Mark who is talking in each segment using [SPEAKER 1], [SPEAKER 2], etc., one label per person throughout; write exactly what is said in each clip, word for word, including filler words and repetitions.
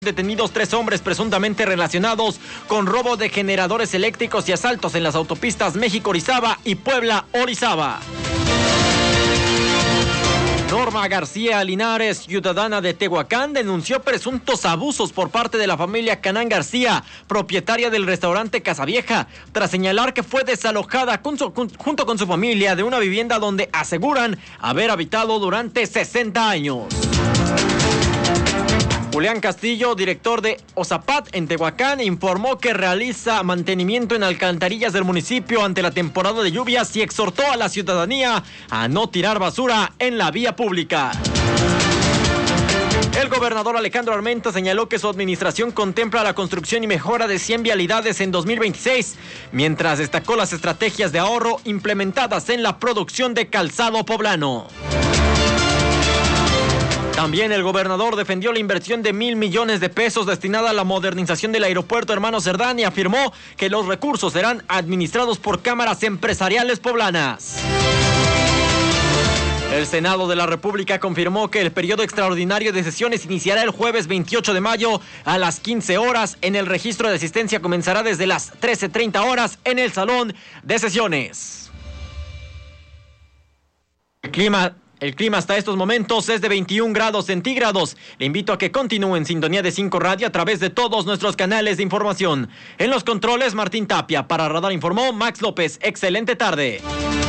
[SPEAKER 1] Detenidos tres hombres presuntamente relacionados con robo de generadores eléctricos y asaltos en las autopistas México-Orizaba y Puebla-Orizaba. Norma García Linares, ciudadana de Tehuacán, denunció presuntos abusos por parte de la familia Canán García, propietaria del restaurante Casa Vieja, tras señalar que fue desalojada con su, con, junto con su familia de una vivienda donde aseguran haber habitado durante sesenta años. Julián Castillo, director de Ozapat en Tehuacán, informó que realiza mantenimiento en alcantarillas del municipio ante la temporada de lluvias y exhortó a la ciudadanía a no tirar basura en la vía pública. El gobernador Alejandro Armenta señaló que su administración contempla la construcción y mejora de cien vialidades en dos mil veintiséis, mientras destacó las estrategias de ahorro implementadas en la producción de calzado poblano. También el gobernador defendió la inversión de mil millones de pesos destinada a la modernización del aeropuerto Hermano Cerdán y afirmó que los recursos serán administrados por cámaras empresariales poblanas. El Senado de la República confirmó que el periodo extraordinario de sesiones iniciará el jueves veintiocho de mayo a las quince horas. En el registro de asistencia comenzará desde las trece treinta horas en el Salón de Sesiones. El clima... El clima hasta estos momentos es de veintiún grados centígrados. Le invito a que continúe en sintonía de cinco Radio a través de todos nuestros canales de información. En los controles, Martín Tapia. Para Radar informó Max López. Excelente tarde.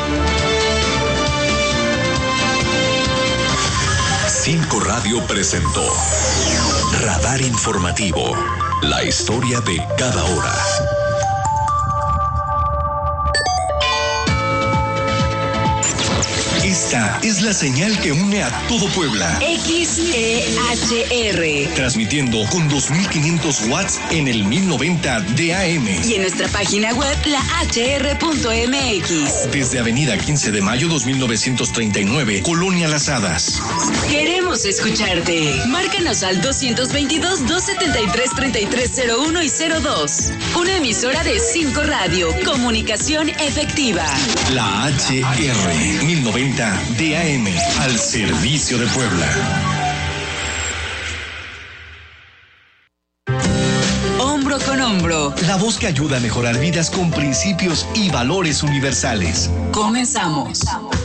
[SPEAKER 2] cinco Radio presentó Radar Informativo. La historia de cada hora. Esta es la señal que une a todo Puebla.
[SPEAKER 3] X E H R.
[SPEAKER 2] Transmitiendo con dos mil quinientos watts en el mil noventa de A M.
[SPEAKER 3] Y en nuestra página web, la H R punto M X.
[SPEAKER 2] Desde Avenida quince de mayo dos mil novecientos treinta y nueve, Colonia Las Hadas.
[SPEAKER 3] Queremos escucharte. Márcanos al doscientos veintidós, doscientos setenta y tres, treinta y tres cero uno y cero dos. Una emisora de cinco Radio. Comunicación efectiva.
[SPEAKER 2] La H R mil noventa de A M, al servicio de Puebla.
[SPEAKER 3] Hombro con hombro.
[SPEAKER 2] La voz que ayuda a mejorar vidas con principios y valores universales.
[SPEAKER 3] Comenzamos.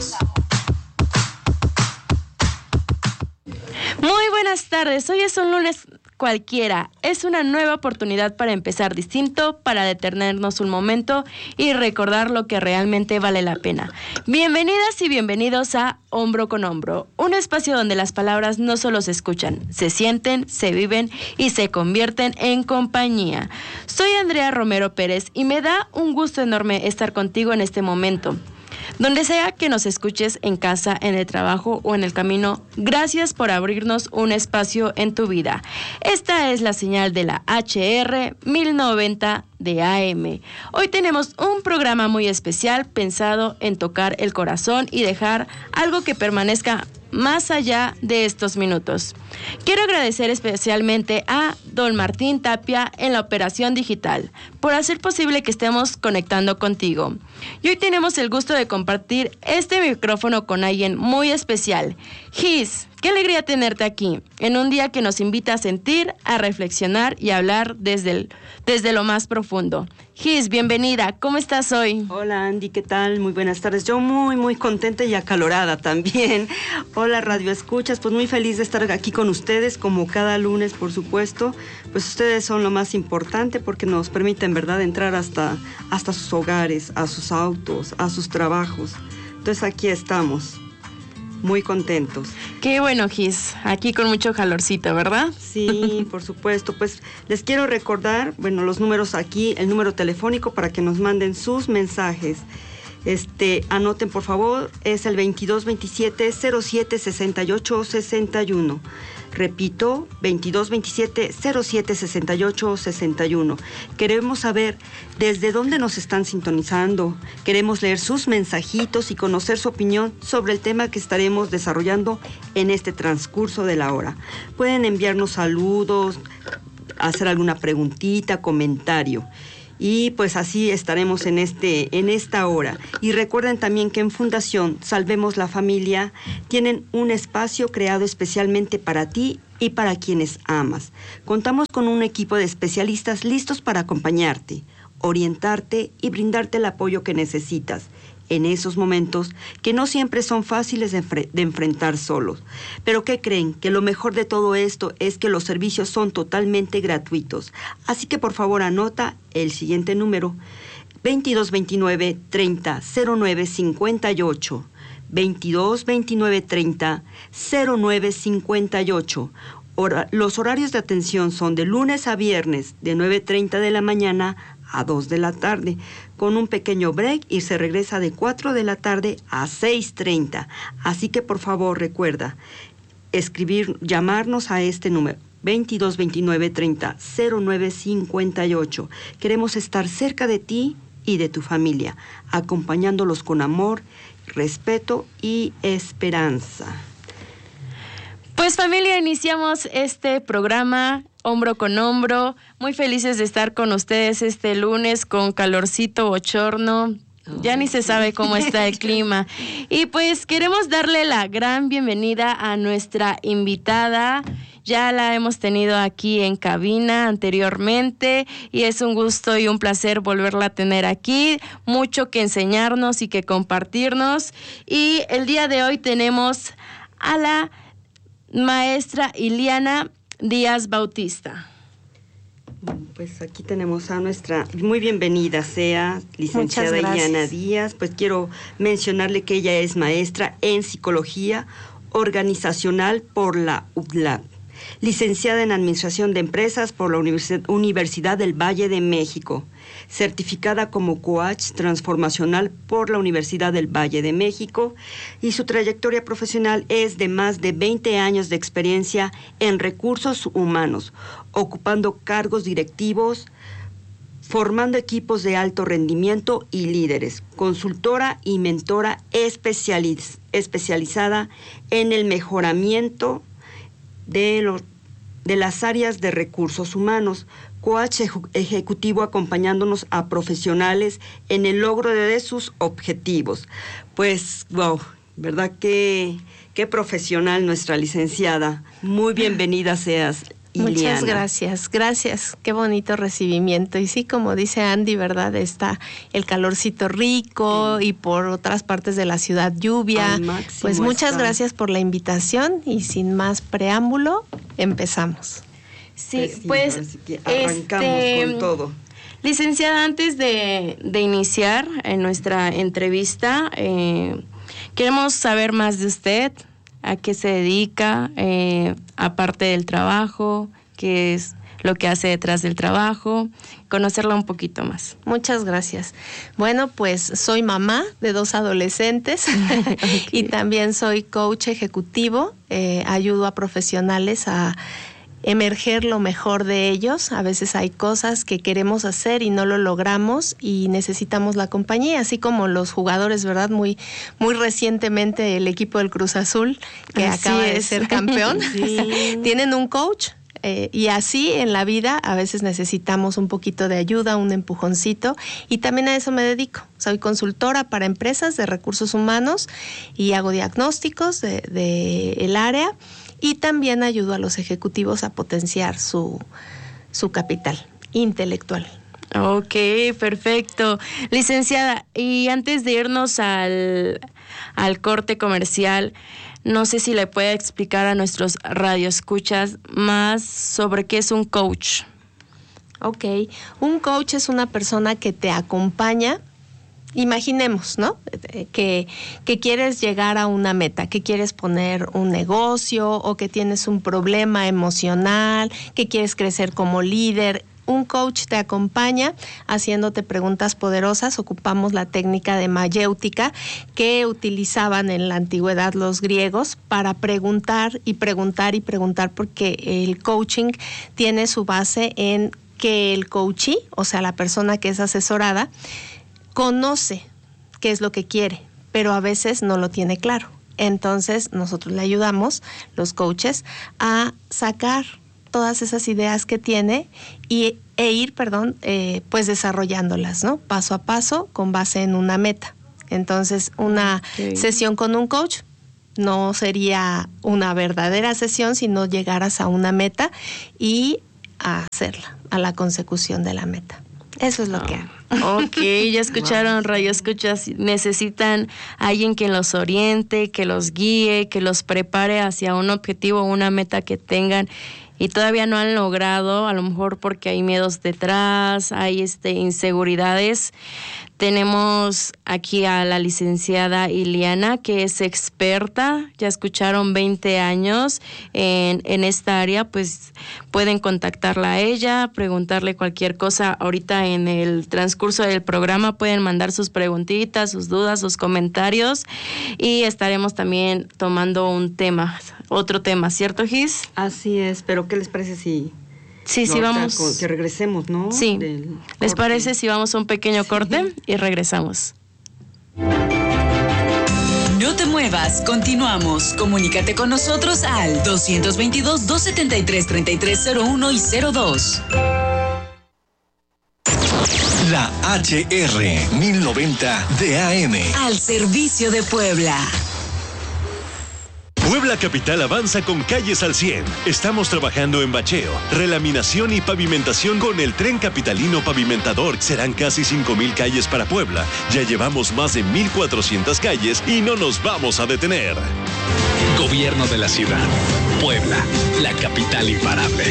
[SPEAKER 4] Muy buenas tardes. Hoy es un lunes cualquiera. Es una nueva oportunidad para empezar distinto, para detenernos un momento y recordar lo que realmente vale la pena. Bienvenidas y bienvenidos a Hombro con Hombro, un espacio donde las palabras no solo se escuchan, se sienten, se viven y se convierten en compañía. Soy Andrea Romero Pérez y me da un gusto enorme estar contigo en este momento. Donde sea que nos escuches, en casa, en el trabajo o en el camino, gracias por abrirnos un espacio en tu vida. Esta es la señal de la H R mil noventa de A M. Hoy tenemos un programa muy especial pensado en tocar el corazón y dejar algo que permanezca más allá de estos minutos. Quiero agradecer especialmente a don Martín Tapia en la operación digital por hacer posible que estemos conectando contigo. Y hoy tenemos el gusto de compartir este micrófono con alguien muy especial. Gis, qué alegría tenerte aquí, en un día que nos invita a sentir, a reflexionar y a hablar desde, el, desde lo más profundo. Gis, bienvenida, ¿cómo estás hoy?
[SPEAKER 5] Hola Andy, ¿qué tal? Muy buenas tardes. Yo muy, muy contenta y acalorada también. Hola Radio Escuchas, pues muy feliz de estar aquí con ustedes, como cada lunes, por supuesto. Pues ustedes son lo más importante porque nos permiten, ¿verdad?, entrar hasta, hasta sus hogares, a sus autos, a sus trabajos. Entonces aquí estamos. Muy contentos.
[SPEAKER 4] Qué bueno, Gis, aquí con mucho calorcito, ¿verdad?
[SPEAKER 5] Sí, por supuesto. Pues les quiero recordar, bueno, los números aquí, el número telefónico para que nos manden sus mensajes. Este, anoten por favor, es el veintidós veintisiete, cero siete sesenta y ocho sesenta y uno. Repito, veintidós veintisiete, cero siete sesenta y ocho sesenta y uno. Queremos saber desde dónde nos están sintonizando. Queremos leer sus mensajitos y conocer su opinión sobre el tema que estaremos desarrollando en este transcurso de la hora. Pueden enviarnos saludos, hacer alguna preguntita, comentario. Y pues así estaremos en, este, en esta hora. Y recuerden también que en Fundación Salvemos la Familia tienen un espacio creado especialmente para ti y para quienes amas. Contamos con un equipo de especialistas listos para acompañarte, orientarte y brindarte el apoyo que necesitas en esos momentos que no siempre son fáciles de, enfre- de enfrentar solos. Pero ¿qué creen? Que lo mejor de todo esto es que los servicios son totalmente gratuitos. Así que por favor anota el siguiente número: veintidós veintinueve treinta cero nueve cincuenta y ocho. veintidós veintinueve treinta cero nueve cincuenta y ocho. Hora, los horarios de atención son de lunes a viernes de nueve treinta de la mañana a dos de la tarde, con un pequeño break, y se regresa de cuatro de la tarde a seis treinta. Así que por favor recuerda escribir, llamarnos a este número veintidós veintinueve treinta cero nueve cincuenta y ocho. Queremos estar cerca de ti y de tu familia, acompañándolos con amor, respeto y esperanza.
[SPEAKER 4] Pues familia, iniciamos este programa hombro con hombro, muy felices de estar con ustedes este lunes con calorcito, bochorno, ya ni se sabe cómo está el clima. Y pues queremos darle la gran bienvenida a nuestra invitada. Ya la hemos tenido aquí en cabina anteriormente y es un gusto y un placer volverla a tener aquí. Mucho que enseñarnos y que compartirnos. Y el día de hoy tenemos a la maestra Iliana Díaz Bautista.
[SPEAKER 5] Pues aquí tenemos a nuestra, muy bienvenida sea, licenciada Iliana Díaz. Pues quiero mencionarle que ella es maestra en Psicología Organizacional por la U D L A P, licenciada en Administración de Empresas por la Universidad del Valle de México, certificada como coach transformacional por la Universidad del Valle de México, y su trayectoria profesional es de más de veinte años de experiencia en recursos humanos, ocupando cargos directivos, formando equipos de alto rendimiento y líderes, consultora y mentora especializ- especializada en el mejoramiento de, los, de las áreas de recursos humanos, coach ejecutivo acompañándonos a profesionales en el logro de sus objetivos. Pues, wow, ¿verdad? Qué, qué profesional nuestra licenciada. Muy bienvenida seas, Iliana.
[SPEAKER 6] Muchas gracias, gracias, qué bonito recibimiento. Y sí, como dice Andy, ¿verdad? Está el calorcito rico sí. Y por otras partes de la ciudad lluvia. Pues muchas está. Gracias por la invitación y sin más preámbulo, empezamos.
[SPEAKER 4] Sí, pues,
[SPEAKER 5] pues arrancamos este, con todo.
[SPEAKER 4] Licenciada, antes de, de iniciar en nuestra entrevista, eh, queremos saber más de usted. ¿A qué se dedica, eh, aparte del trabajo? ¿Qué es lo que hace detrás del trabajo? Conocerla un poquito más.
[SPEAKER 6] Muchas gracias. Bueno, pues soy mamá de dos adolescentes okay. Y también soy coach ejecutivo. Eh, ayudo a profesionales a emerger lo mejor de ellos. A veces hay cosas que queremos hacer y no lo logramos y necesitamos la compañía, así como los jugadores, ¿verdad? Muy, muy recientemente el equipo del Cruz Azul, que así acaba es. de ser campeón, sí. Tienen un coach. Eh, y así en la vida a veces necesitamos un poquito de ayuda, un empujoncito, y también a eso me dedico. Soy consultora para empresas de recursos humanos y hago diagnósticos de, de el área. Y también ayudo a los ejecutivos a potenciar su, su capital intelectual.
[SPEAKER 4] Ok, perfecto. Licenciada, y antes de irnos al, al corte comercial, no sé si le puede explicar a nuestros radioescuchas más sobre qué es un coach.
[SPEAKER 6] Ok, un coach es una persona que te acompaña. Imaginemos, ¿no? Que, que quieres llegar a una meta, que quieres poner un negocio o que tienes un problema emocional, que quieres crecer como líder. Un coach te acompaña haciéndote preguntas poderosas. Ocupamos la técnica de mayéutica que utilizaban en la antigüedad los griegos para preguntar y preguntar y preguntar, porque el coaching tiene su base en que el coachee, o sea, la persona que es asesorada, conoce qué es lo que quiere, pero a veces no lo tiene claro. Entonces nosotros le ayudamos, los coaches, a sacar todas esas ideas que tiene y, e ir, perdón, eh, pues desarrollándolas, ¿no? Paso a paso con base en una meta. Entonces, una okay. sesión con un coach no sería una verdadera sesión si no llegaras a una meta y a hacerla, a la consecución de la meta. Eso es lo oh. que hago.
[SPEAKER 4] Ok, ya escucharon, Radio Escuchas, necesitan a alguien que los oriente, que los guíe, que los prepare hacia un objetivo, una meta que tengan y todavía no han logrado, a lo mejor porque hay miedos detrás, hay este inseguridades. Tenemos aquí a la licenciada Iliana, que es experta, ya escucharon, veinte años en, en esta área, pues pueden contactarla a ella, preguntarle cualquier cosa. Ahorita en el transcurso del programa pueden mandar sus preguntitas, sus dudas, sus comentarios y estaremos también tomando un tema, otro tema, ¿cierto, Gis?
[SPEAKER 5] Así es, pero ¿qué les parece si...
[SPEAKER 4] Sí, sí,
[SPEAKER 5] no,
[SPEAKER 4] vamos.
[SPEAKER 5] Que regresemos, ¿no?
[SPEAKER 4] Sí.
[SPEAKER 5] Del
[SPEAKER 4] ¿Les
[SPEAKER 5] corte.
[SPEAKER 4] parece si vamos a un pequeño
[SPEAKER 5] Sí.
[SPEAKER 4] corte y regresamos?
[SPEAKER 3] No te muevas, continuamos. Comunícate con nosotros al dos veintidós, dos setenta y tres, treinta y tres cero uno y cero dos.
[SPEAKER 2] La H R mil noventa D A M.
[SPEAKER 3] Al servicio de Puebla.
[SPEAKER 7] Puebla Capital avanza con calles al cien. Estamos trabajando en bacheo, relaminación y pavimentación con el Tren Capitalino Pavimentador. Serán casi cinco mil calles para Puebla. Ya llevamos más de mil cuatrocientas calles y no nos vamos a detener.
[SPEAKER 8] Gobierno de la ciudad. Puebla, la capital imparable.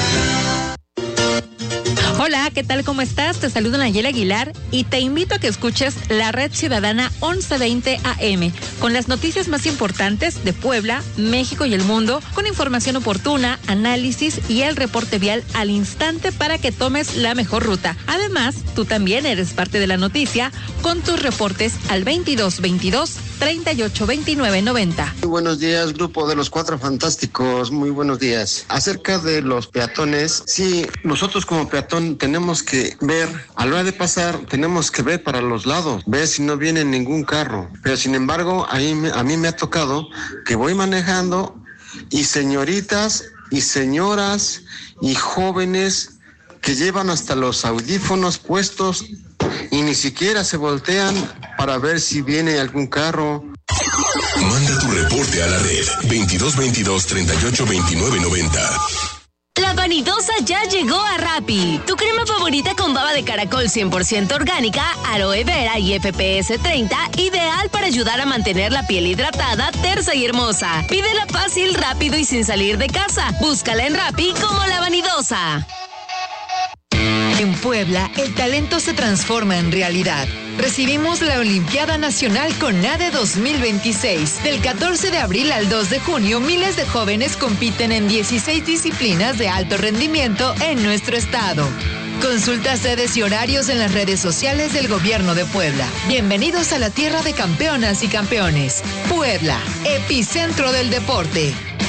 [SPEAKER 9] Hola, ¿qué tal? ¿Cómo estás? Te saluda Nayeli Aguilar y te invito a que escuches la Red Ciudadana once veinte A M con las noticias más importantes de Puebla, México y el mundo, con información oportuna, análisis y el reporte vial al instante para que tomes la mejor ruta. Además, tú también eres parte de la noticia con tus reportes al veintidós veintidós, treinta y ocho veintinueve noventa.
[SPEAKER 10] Muy buenos días, grupo de los Cuatro Fantásticos, muy buenos días. Acerca de los peatones, sí, nosotros como peatón tenemos que ver, a la hora de pasar, tenemos que ver para los lados, ver si no viene ningún carro. Pero sin embargo, a mí, a mí me ha tocado que voy manejando y señoritas y señoras y jóvenes que llevan hasta los audífonos puestos y ni siquiera se voltean para ver si viene algún carro.
[SPEAKER 2] Manda tu reporte a la red veintidós veintidós, treinta y ocho veintinueve noventa.
[SPEAKER 11] La Vanidosa ya llegó a Rappi. Tu crema favorita con baba de caracol cien por ciento orgánica, aloe vera y F P S treinta, ideal para ayudar a mantener la piel hidratada, tersa y hermosa. Pídela fácil, rápido y sin salir de casa. Búscala en Rappi como La Vanidosa.
[SPEAKER 12] En Puebla, el talento se transforma en realidad. Recibimos la Olimpiada Nacional CONADE dos mil veintiséis. Del catorce de abril al dos de junio, miles de jóvenes compiten en dieciséis disciplinas de alto rendimiento en nuestro estado. Consulta sedes y horarios en las redes sociales del Gobierno de Puebla. Bienvenidos a la tierra de campeonas y campeones. Puebla, epicentro del deporte.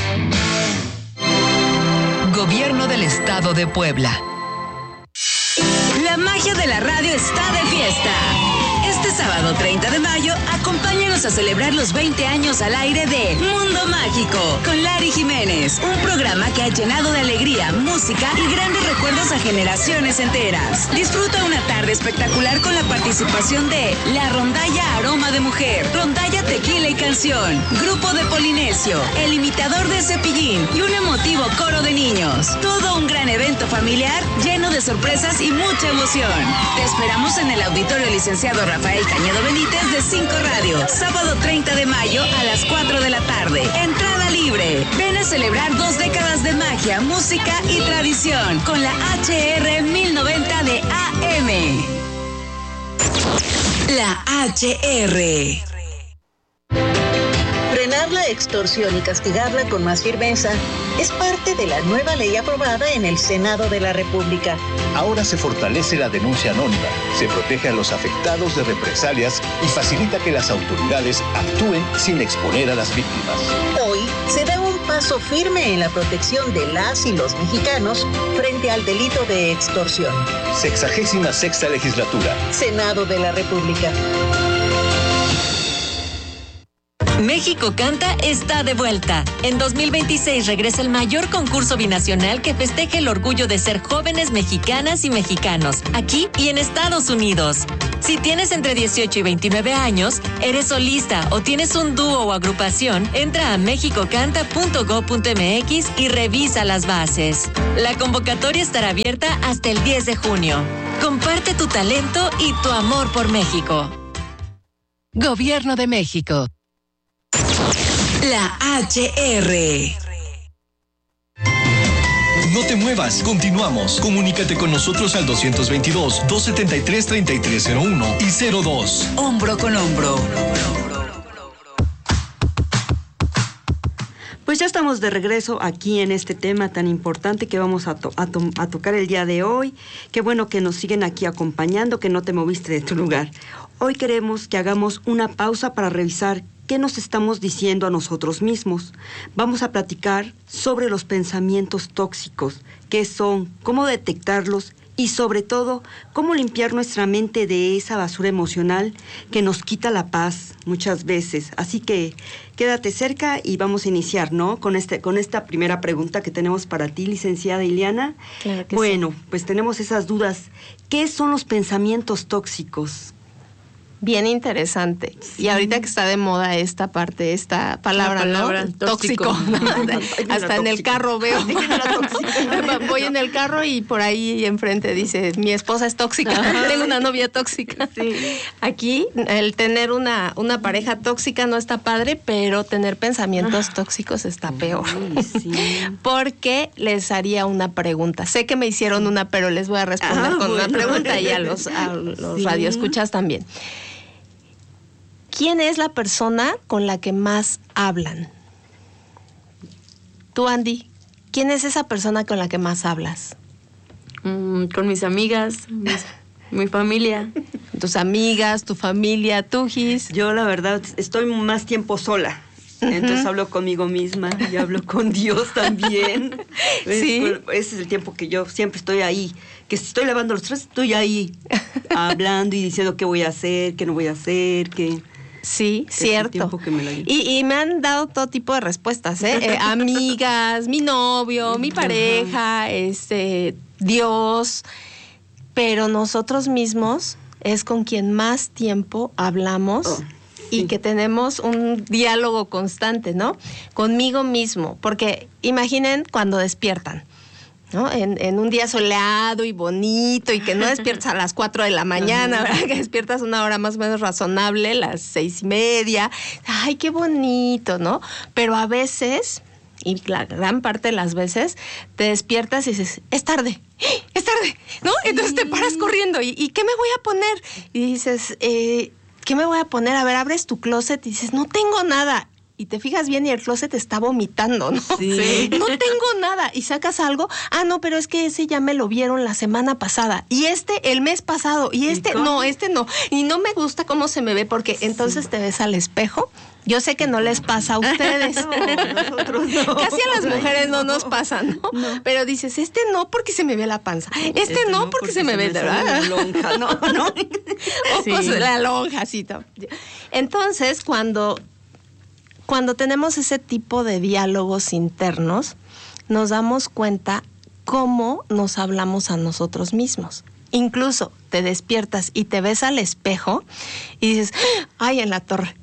[SPEAKER 12] Gobierno del Estado de Puebla.
[SPEAKER 3] La magia de la radio está de fiesta. Este sábado treinta de mayo, acompáñanos a celebrar los veinte años al aire de Mundo Mágico con Lari Jiménez, un programa que ha llenado de alegría, música y grandes recuerdos a generaciones enteras. Disfruta una tarde espectacular con la participación de La Rondalla Aroma de Mujer, Rondalla Tequila y Canción, Grupo de Polinesio, El Imitador de Cepillín y un emotivo coro de niños. Todo un gran evento familiar lleno de sorpresas y mucha emoción. Te esperamos en el Auditorio Licenciado Rafael Cañedo Benítez de cinco Radio, sábado treinta de mayo a las cuatro de la tarde. Entrada libre. Ven a celebrar dos décadas de magia, música y tradición con la H R mil noventa de A M. La H R.
[SPEAKER 13] Frenar la extorsión y castigarla con más firmeza es parte de la nueva ley aprobada en el Senado de la República.
[SPEAKER 14] Ahora se fortalece la denuncia anónima, se protege a los afectados de represalias y facilita que las autoridades actúen sin exponer a las víctimas.
[SPEAKER 13] Hoy se da un paso firme en la protección de las y los mexicanos frente al delito de extorsión.
[SPEAKER 14] Sexagésima sexta legislatura.
[SPEAKER 13] Senado de la República.
[SPEAKER 11] México Canta está de vuelta. En dos mil veintiséis regresa el mayor concurso binacional que festeja el orgullo de ser jóvenes mexicanas y mexicanos, aquí y en Estados Unidos. Si tienes entre dieciocho y veintinueve años, eres solista o tienes un dúo o agrupación, entra a mexico canta punto gob punto m x y revisa las bases. La convocatoria estará abierta hasta el diez de junio. Comparte tu talento y tu amor por México.
[SPEAKER 12] Gobierno de México.
[SPEAKER 3] La H R.
[SPEAKER 2] No te muevas, continuamos. Comunícate con nosotros al doscientos veintidós, doscientos setenta y tres, treinta y tres cero uno y cero dos.
[SPEAKER 3] Hombro con hombro.
[SPEAKER 5] Pues ya estamos de regreso aquí en este tema tan importante que vamos a, to- a, to- a tocar el día de hoy. Qué bueno que nos siguen aquí acompañando, que no te moviste de tu lugar. Hoy queremos que hagamos una pausa para revisar qué nos estamos diciendo a nosotros mismos. Vamos a platicar sobre los pensamientos tóxicos, qué son, cómo detectarlos y sobre todo, cómo limpiar nuestra mente de esa basura emocional que nos quita la paz muchas veces. Así que quédate cerca y vamos a iniciar, ¿no? Con, este, con esta primera pregunta que tenemos para ti, licenciada Ileana.
[SPEAKER 6] Claro que
[SPEAKER 5] bueno,
[SPEAKER 6] sí.
[SPEAKER 5] Pues tenemos esas dudas. ¿Qué son los pensamientos tóxicos?
[SPEAKER 6] Bien interesante. Sí. Y ahorita que está de moda esta parte, esta palabra, palabra ¿no? Tóxico. tóxico. Hasta en el carro veo. Voy en el carro y por ahí enfrente dice, mi esposa es tóxica. Ajá. Tengo una novia tóxica. Sí. Aquí el tener una, una pareja tóxica no está padre, pero tener pensamientos ah. tóxicos está peor. Uy, sí. Porque les haría una pregunta. Sé que me hicieron una, pero les voy a responder ah, con bueno. una pregunta y a los, a los sí. radioescuchas también. ¿Quién es la persona con la que más hablan? Tú, Andy, ¿quién es esa persona con la que más hablas?
[SPEAKER 4] Mm, con mis amigas, mis, mi familia.
[SPEAKER 6] Tus amigas, tu familia, tú, Gis.
[SPEAKER 5] Yo, la verdad, estoy más tiempo sola. Entonces uh-huh. hablo conmigo misma y hablo con Dios también.
[SPEAKER 6] Sí.
[SPEAKER 5] Ese es el tiempo que yo siempre estoy ahí. Que si estoy lavando los trastes, estoy ahí hablando y diciendo qué voy a hacer, qué no voy a hacer, qué...
[SPEAKER 6] Sí, cierto. Y, y me han dado todo tipo de respuestas, ¿eh? eh amigas, mi novio, mi pareja, este, Dios. Pero nosotros mismos es con quien más tiempo hablamos oh, y sí. que tenemos un diálogo constante, ¿no? Conmigo mismo. Porque imaginen cuando despiertan. ¿No? En, en un día soleado y bonito y que no despiertas a las cuatro de la mañana, ¿verdad? Que despiertas una hora más o menos razonable, las seis y media. Ay, qué bonito, ¿no? Pero a veces, y la gran parte de las veces, te despiertas y dices, es tarde, es tarde, ¿no? Sí. Entonces te paras corriendo y, ¿y qué me voy a poner? Y dices, eh, ¿qué me voy a poner? A ver, abres tu closet y dices, no tengo nada. Y te fijas bien y el closet está vomitando, ¿no? Sí. No tengo nada. Y sacas algo. Ah, no, pero es que ese ya me lo vieron la semana pasada. Y este el mes pasado. Y este ¿Y no, este no. Y no me gusta cómo se me ve porque sí. entonces te ves al espejo. Yo sé que no les pasa a ustedes.
[SPEAKER 5] No, nosotros no.
[SPEAKER 6] Casi a las mujeres no nos pasa, ¿no? no. Pero dices, este no porque se me ve la panza. Este, este no porque, porque se, se me ve, ¿verdad?
[SPEAKER 5] La lonja, no, no.
[SPEAKER 6] Sí. O la lonja, sí. Entonces, cuando... Cuando tenemos ese tipo de diálogos internos, nos damos cuenta cómo nos hablamos a nosotros mismos. Incluso te despiertas y te ves al espejo y dices, ay, en la torre,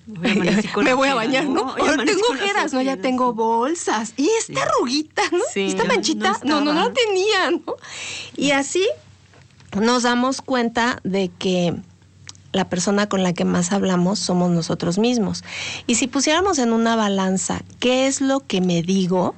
[SPEAKER 6] me voy a bañar, ¿no? ¿no? Ahora tengo ojeras, no, ya tengo bolsas. Y esta sí. arruguita, ¿no? Sí, esta manchita, no, no, no, no la tenía, ¿no? Y así nos damos cuenta de que la persona con la que más hablamos somos nosotros mismos. Y si pusiéramos en una balanza qué es lo que me digo,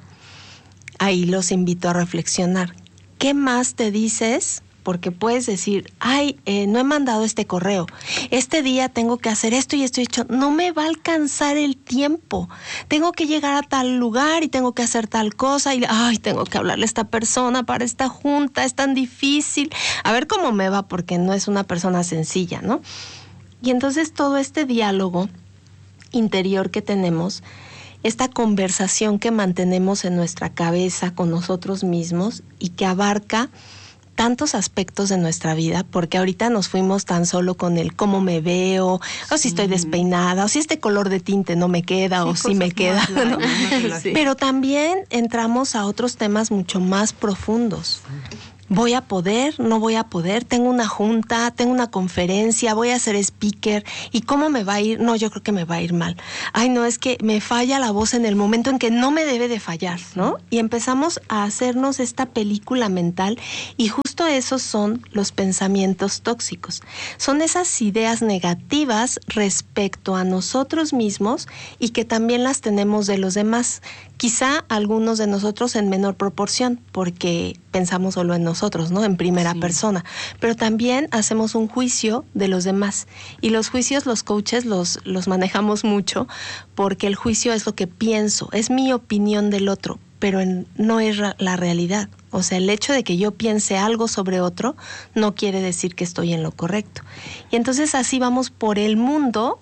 [SPEAKER 6] ahí los invito a reflexionar. ¿Qué más te dices? Porque puedes decir, ay, eh, no he mandado este correo. Este día tengo que hacer esto y esto hecho. No me va a alcanzar el tiempo. Tengo que llegar a tal lugar y tengo que hacer tal cosa. Y, ay, tengo que hablarle a esta persona para esta junta. Es tan difícil. A ver cómo me va, porque no es una persona sencilla, ¿no? Y entonces todo este diálogo interior que tenemos, esta conversación que mantenemos en nuestra cabeza con nosotros mismos y que abarca tantos aspectos de nuestra vida, porque ahorita nos fuimos tan solo con el cómo me veo, o si estoy despeinada, o si este color de tinte no me queda, sí, o si me queda, ¿no? Sí. Pero también entramos a otros temas mucho más profundos. ¿Voy a poder? ¿No voy a poder? Tengo una junta, tengo una conferencia, voy a ser speaker. ¿Y cómo me va a ir? No, yo creo que me va a ir mal. Ay, no, es que me falla la voz en el momento en que no me debe de fallar, ¿no? Y empezamos a hacernos esta película mental y justo esos son los pensamientos tóxicos. Son esas ideas negativas respecto a nosotros mismos y que también las tenemos de los demás. Quizá algunos de nosotros en menor proporción, porque pensamos solo en nosotros, ¿no? En primera sí. persona. Pero también hacemos un juicio de los demás. Y los juicios, los coaches los, los manejamos mucho, porque el juicio es lo que pienso, es mi opinión del otro, pero en, no es ra- la realidad. O sea, el hecho de que yo piense algo sobre otro no quiere decir que estoy en lo correcto. Y entonces así vamos por el mundo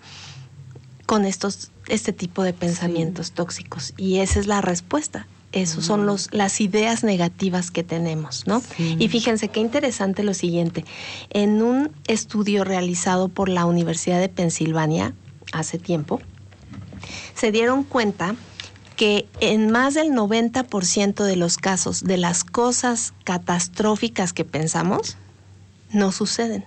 [SPEAKER 6] con estos este tipo de pensamientos sí. tóxicos, y esa es la respuesta. Esos mm. son los las ideas negativas que tenemos, ¿no? Sí. Y fíjense qué interesante lo siguiente. En un estudio realizado por la Universidad de Pensilvania hace tiempo, se dieron cuenta que en más del noventa por ciento de los casos de las cosas catastróficas que pensamos no suceden.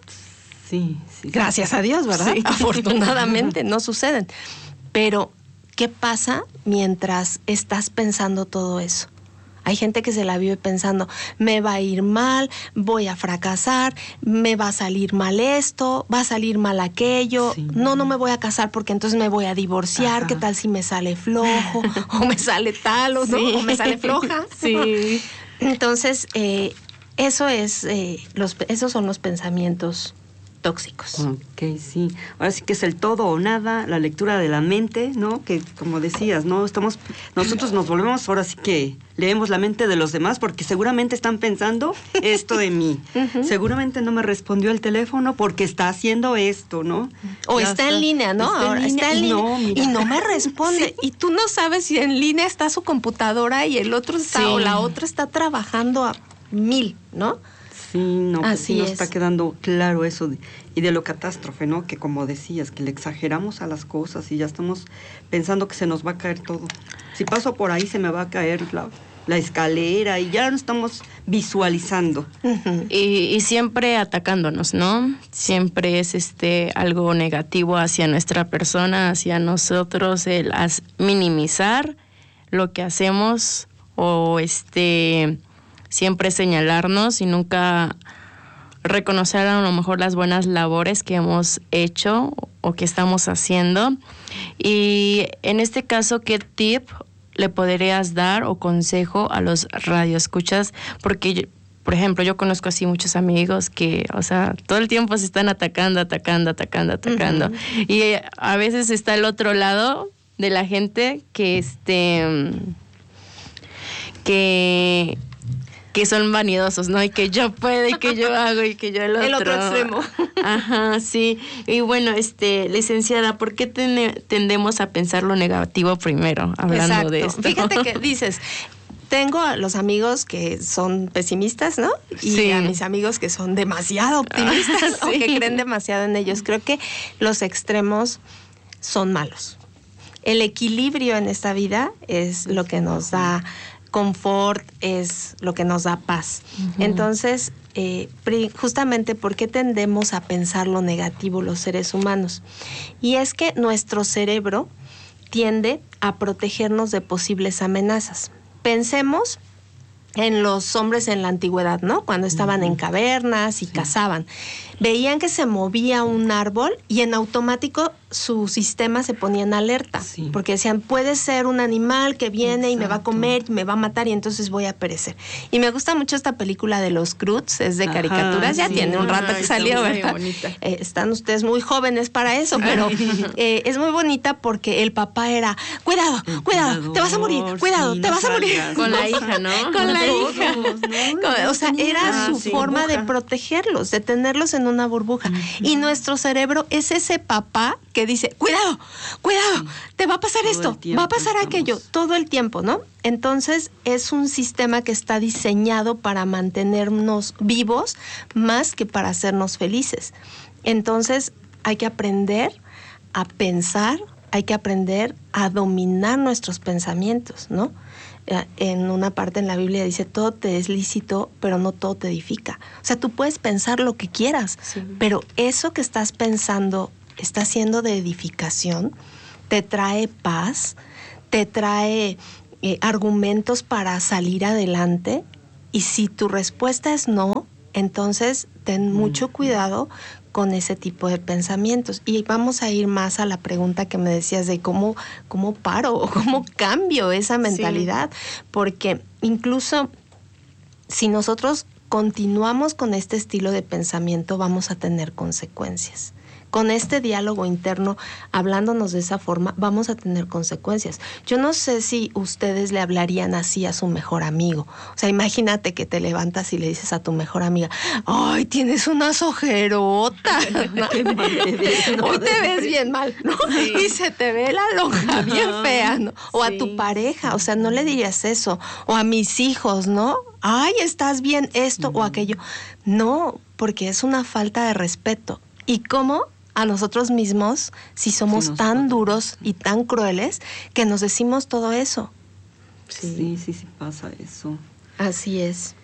[SPEAKER 5] Sí, sí.
[SPEAKER 6] Gracias a Dios, ¿verdad? Sí. Afortunadamente no suceden. Pero, ¿qué pasa mientras estás pensando todo eso? Hay gente que se la vive pensando, me va a ir mal, voy a fracasar, me va a salir mal esto, va a salir mal aquello, sí. no, no me voy a casar porque entonces me voy a divorciar, Ajá. ¿qué tal si me sale flojo? O me sale tal, o, sí. ¿no? o me sale floja.
[SPEAKER 4] Sí.
[SPEAKER 6] Entonces, eh, eso es, eh, los, esos son los pensamientos tóxicos.
[SPEAKER 5] Ok, sí. Ahora sí que es el todo o nada, la lectura de la mente, ¿no? Que como decías, ¿no? Estamos, nosotros nos volvemos, ahora sí que leemos la mente de los demás porque seguramente están pensando esto de mí. Uh-huh. Seguramente no me respondió el teléfono porque está haciendo esto, ¿no?
[SPEAKER 6] O está, está en línea, ¿no?
[SPEAKER 5] Está
[SPEAKER 6] Ahora
[SPEAKER 5] en línea,
[SPEAKER 6] está en
[SPEAKER 5] y,
[SPEAKER 6] línea
[SPEAKER 5] no,
[SPEAKER 6] y no me responde. Sí. Y tú no sabes si en línea está su computadora y el otro está, sí. o la otra está trabajando a mil, ¿no?
[SPEAKER 5] Sí, no, pues
[SPEAKER 6] Así
[SPEAKER 5] sí nos
[SPEAKER 6] es.
[SPEAKER 5] está quedando claro eso de, y de lo catástrofe, ¿no? Que como decías, que le exageramos a las cosas y ya estamos pensando que se nos va a caer todo. Si paso por ahí se me va a caer la, la escalera y ya no estamos visualizando.
[SPEAKER 4] Uh-huh. Y, y siempre atacándonos, ¿no? Siempre es este algo negativo hacia nuestra persona, hacia nosotros, el as, minimizar lo que hacemos o este... siempre señalarnos y nunca reconocer a lo mejor las buenas labores que hemos hecho o que estamos haciendo. Y en este caso, ¿qué tip le podrías dar o consejo a los radioescuchas? Porque, por ejemplo, yo conozco así muchos amigos que, o sea, todo el tiempo se están atacando, atacando, atacando, atacando. Uh-huh. Y a veces está el otro lado de la gente que, este, que... que son vanidosos, ¿no? Y que yo puedo, y que yo hago, y que yo el otro.
[SPEAKER 6] El otro extremo.
[SPEAKER 4] Ajá, sí. Y bueno, este, licenciada, ¿por qué ten- tendemos a pensar lo negativo primero, hablando
[SPEAKER 6] Exacto.
[SPEAKER 4] de esto?
[SPEAKER 6] Fíjate que dices, tengo a los amigos que son pesimistas, ¿no? Y
[SPEAKER 4] sí.
[SPEAKER 6] a mis amigos que son demasiado optimistas sí. o que creen demasiado en ellos. Creo que los extremos son malos. El equilibrio en esta vida es lo que nos da confort, es lo que nos da paz. Uh-huh. Entonces, eh, justamente, ¿por qué tendemos a pensar lo negativo los seres humanos? Y es que nuestro cerebro tiende a protegernos de posibles amenazas. Pensemos en los hombres en la antigüedad, ¿no? Cuando estaban uh-huh. en cavernas y sí. cazaban. Veían que se movía un árbol y en automático su sistema se ponía en alerta. Sí. Porque decían, puede ser un animal que viene Exacto. y me va a comer, y me va a matar y entonces voy a perecer. Y me gusta mucho esta película de los Croods, es de Ajá, caricaturas, ya sí. tiene un rato Ay, que salió, ¿verdad? Eh, están ustedes muy jóvenes para eso, pero eh, es muy bonita porque el papá era, cuidado, el cuidado, cuidador, te vas a morir, cuidado, sí, te no vas a morir.
[SPEAKER 4] Con la hija, ¿no?
[SPEAKER 6] Con la
[SPEAKER 5] Todos,
[SPEAKER 6] hija.
[SPEAKER 5] ¿no?
[SPEAKER 6] O sea, era ah, su
[SPEAKER 5] sí,
[SPEAKER 6] forma
[SPEAKER 5] burbuja.
[SPEAKER 6] de protegerlos, de tenerlos en una burbuja. Uh-huh. Y nuestro cerebro es ese papá que que dice, cuidado, cuidado, sí. te va a pasar todo esto, va a pasar estamos... aquello, todo el tiempo, ¿no? Entonces es un sistema que está diseñado para mantenernos vivos más que para hacernos felices. Entonces hay que aprender a pensar, hay que aprender a dominar nuestros pensamientos, ¿no? En una parte en la Biblia dice, todo te es lícito, pero no todo te edifica. O sea, tú puedes pensar lo que quieras, sí. pero eso que estás pensando está siendo de edificación, te trae paz, te trae eh, argumentos para salir adelante, y si tu respuesta es no, entonces ten mucho cuidado con ese tipo de pensamientos. Y vamos a ir más a la pregunta que me decías de cómo, cómo paro o cómo cambio esa mentalidad. Sí. Porque incluso si nosotros continuamos con este estilo de pensamiento, vamos a tener consecuencias. Con este diálogo interno, hablándonos de esa forma, vamos a tener consecuencias. Yo no sé si ustedes le hablarían así a su mejor amigo. O sea, imagínate que te levantas y le dices a tu mejor amiga, ¡ay, tienes unas ojerotas! ¿No? Hoy te ves bien mal, ¿no? Sí. Y se te ve la lonja bien fea, ¿no? O sí. a tu pareja, o sea, no le dirías eso. O a mis hijos, ¿no? ¡Ay, estás bien esto mm. o aquello! No, porque es una falta de respeto. ¿Y cómo? A nosotros mismos, si somos sí, tan duros y tan crueles, que nos decimos todo eso.
[SPEAKER 5] Sí, sí, sí, sí pasa eso.
[SPEAKER 6] Así es.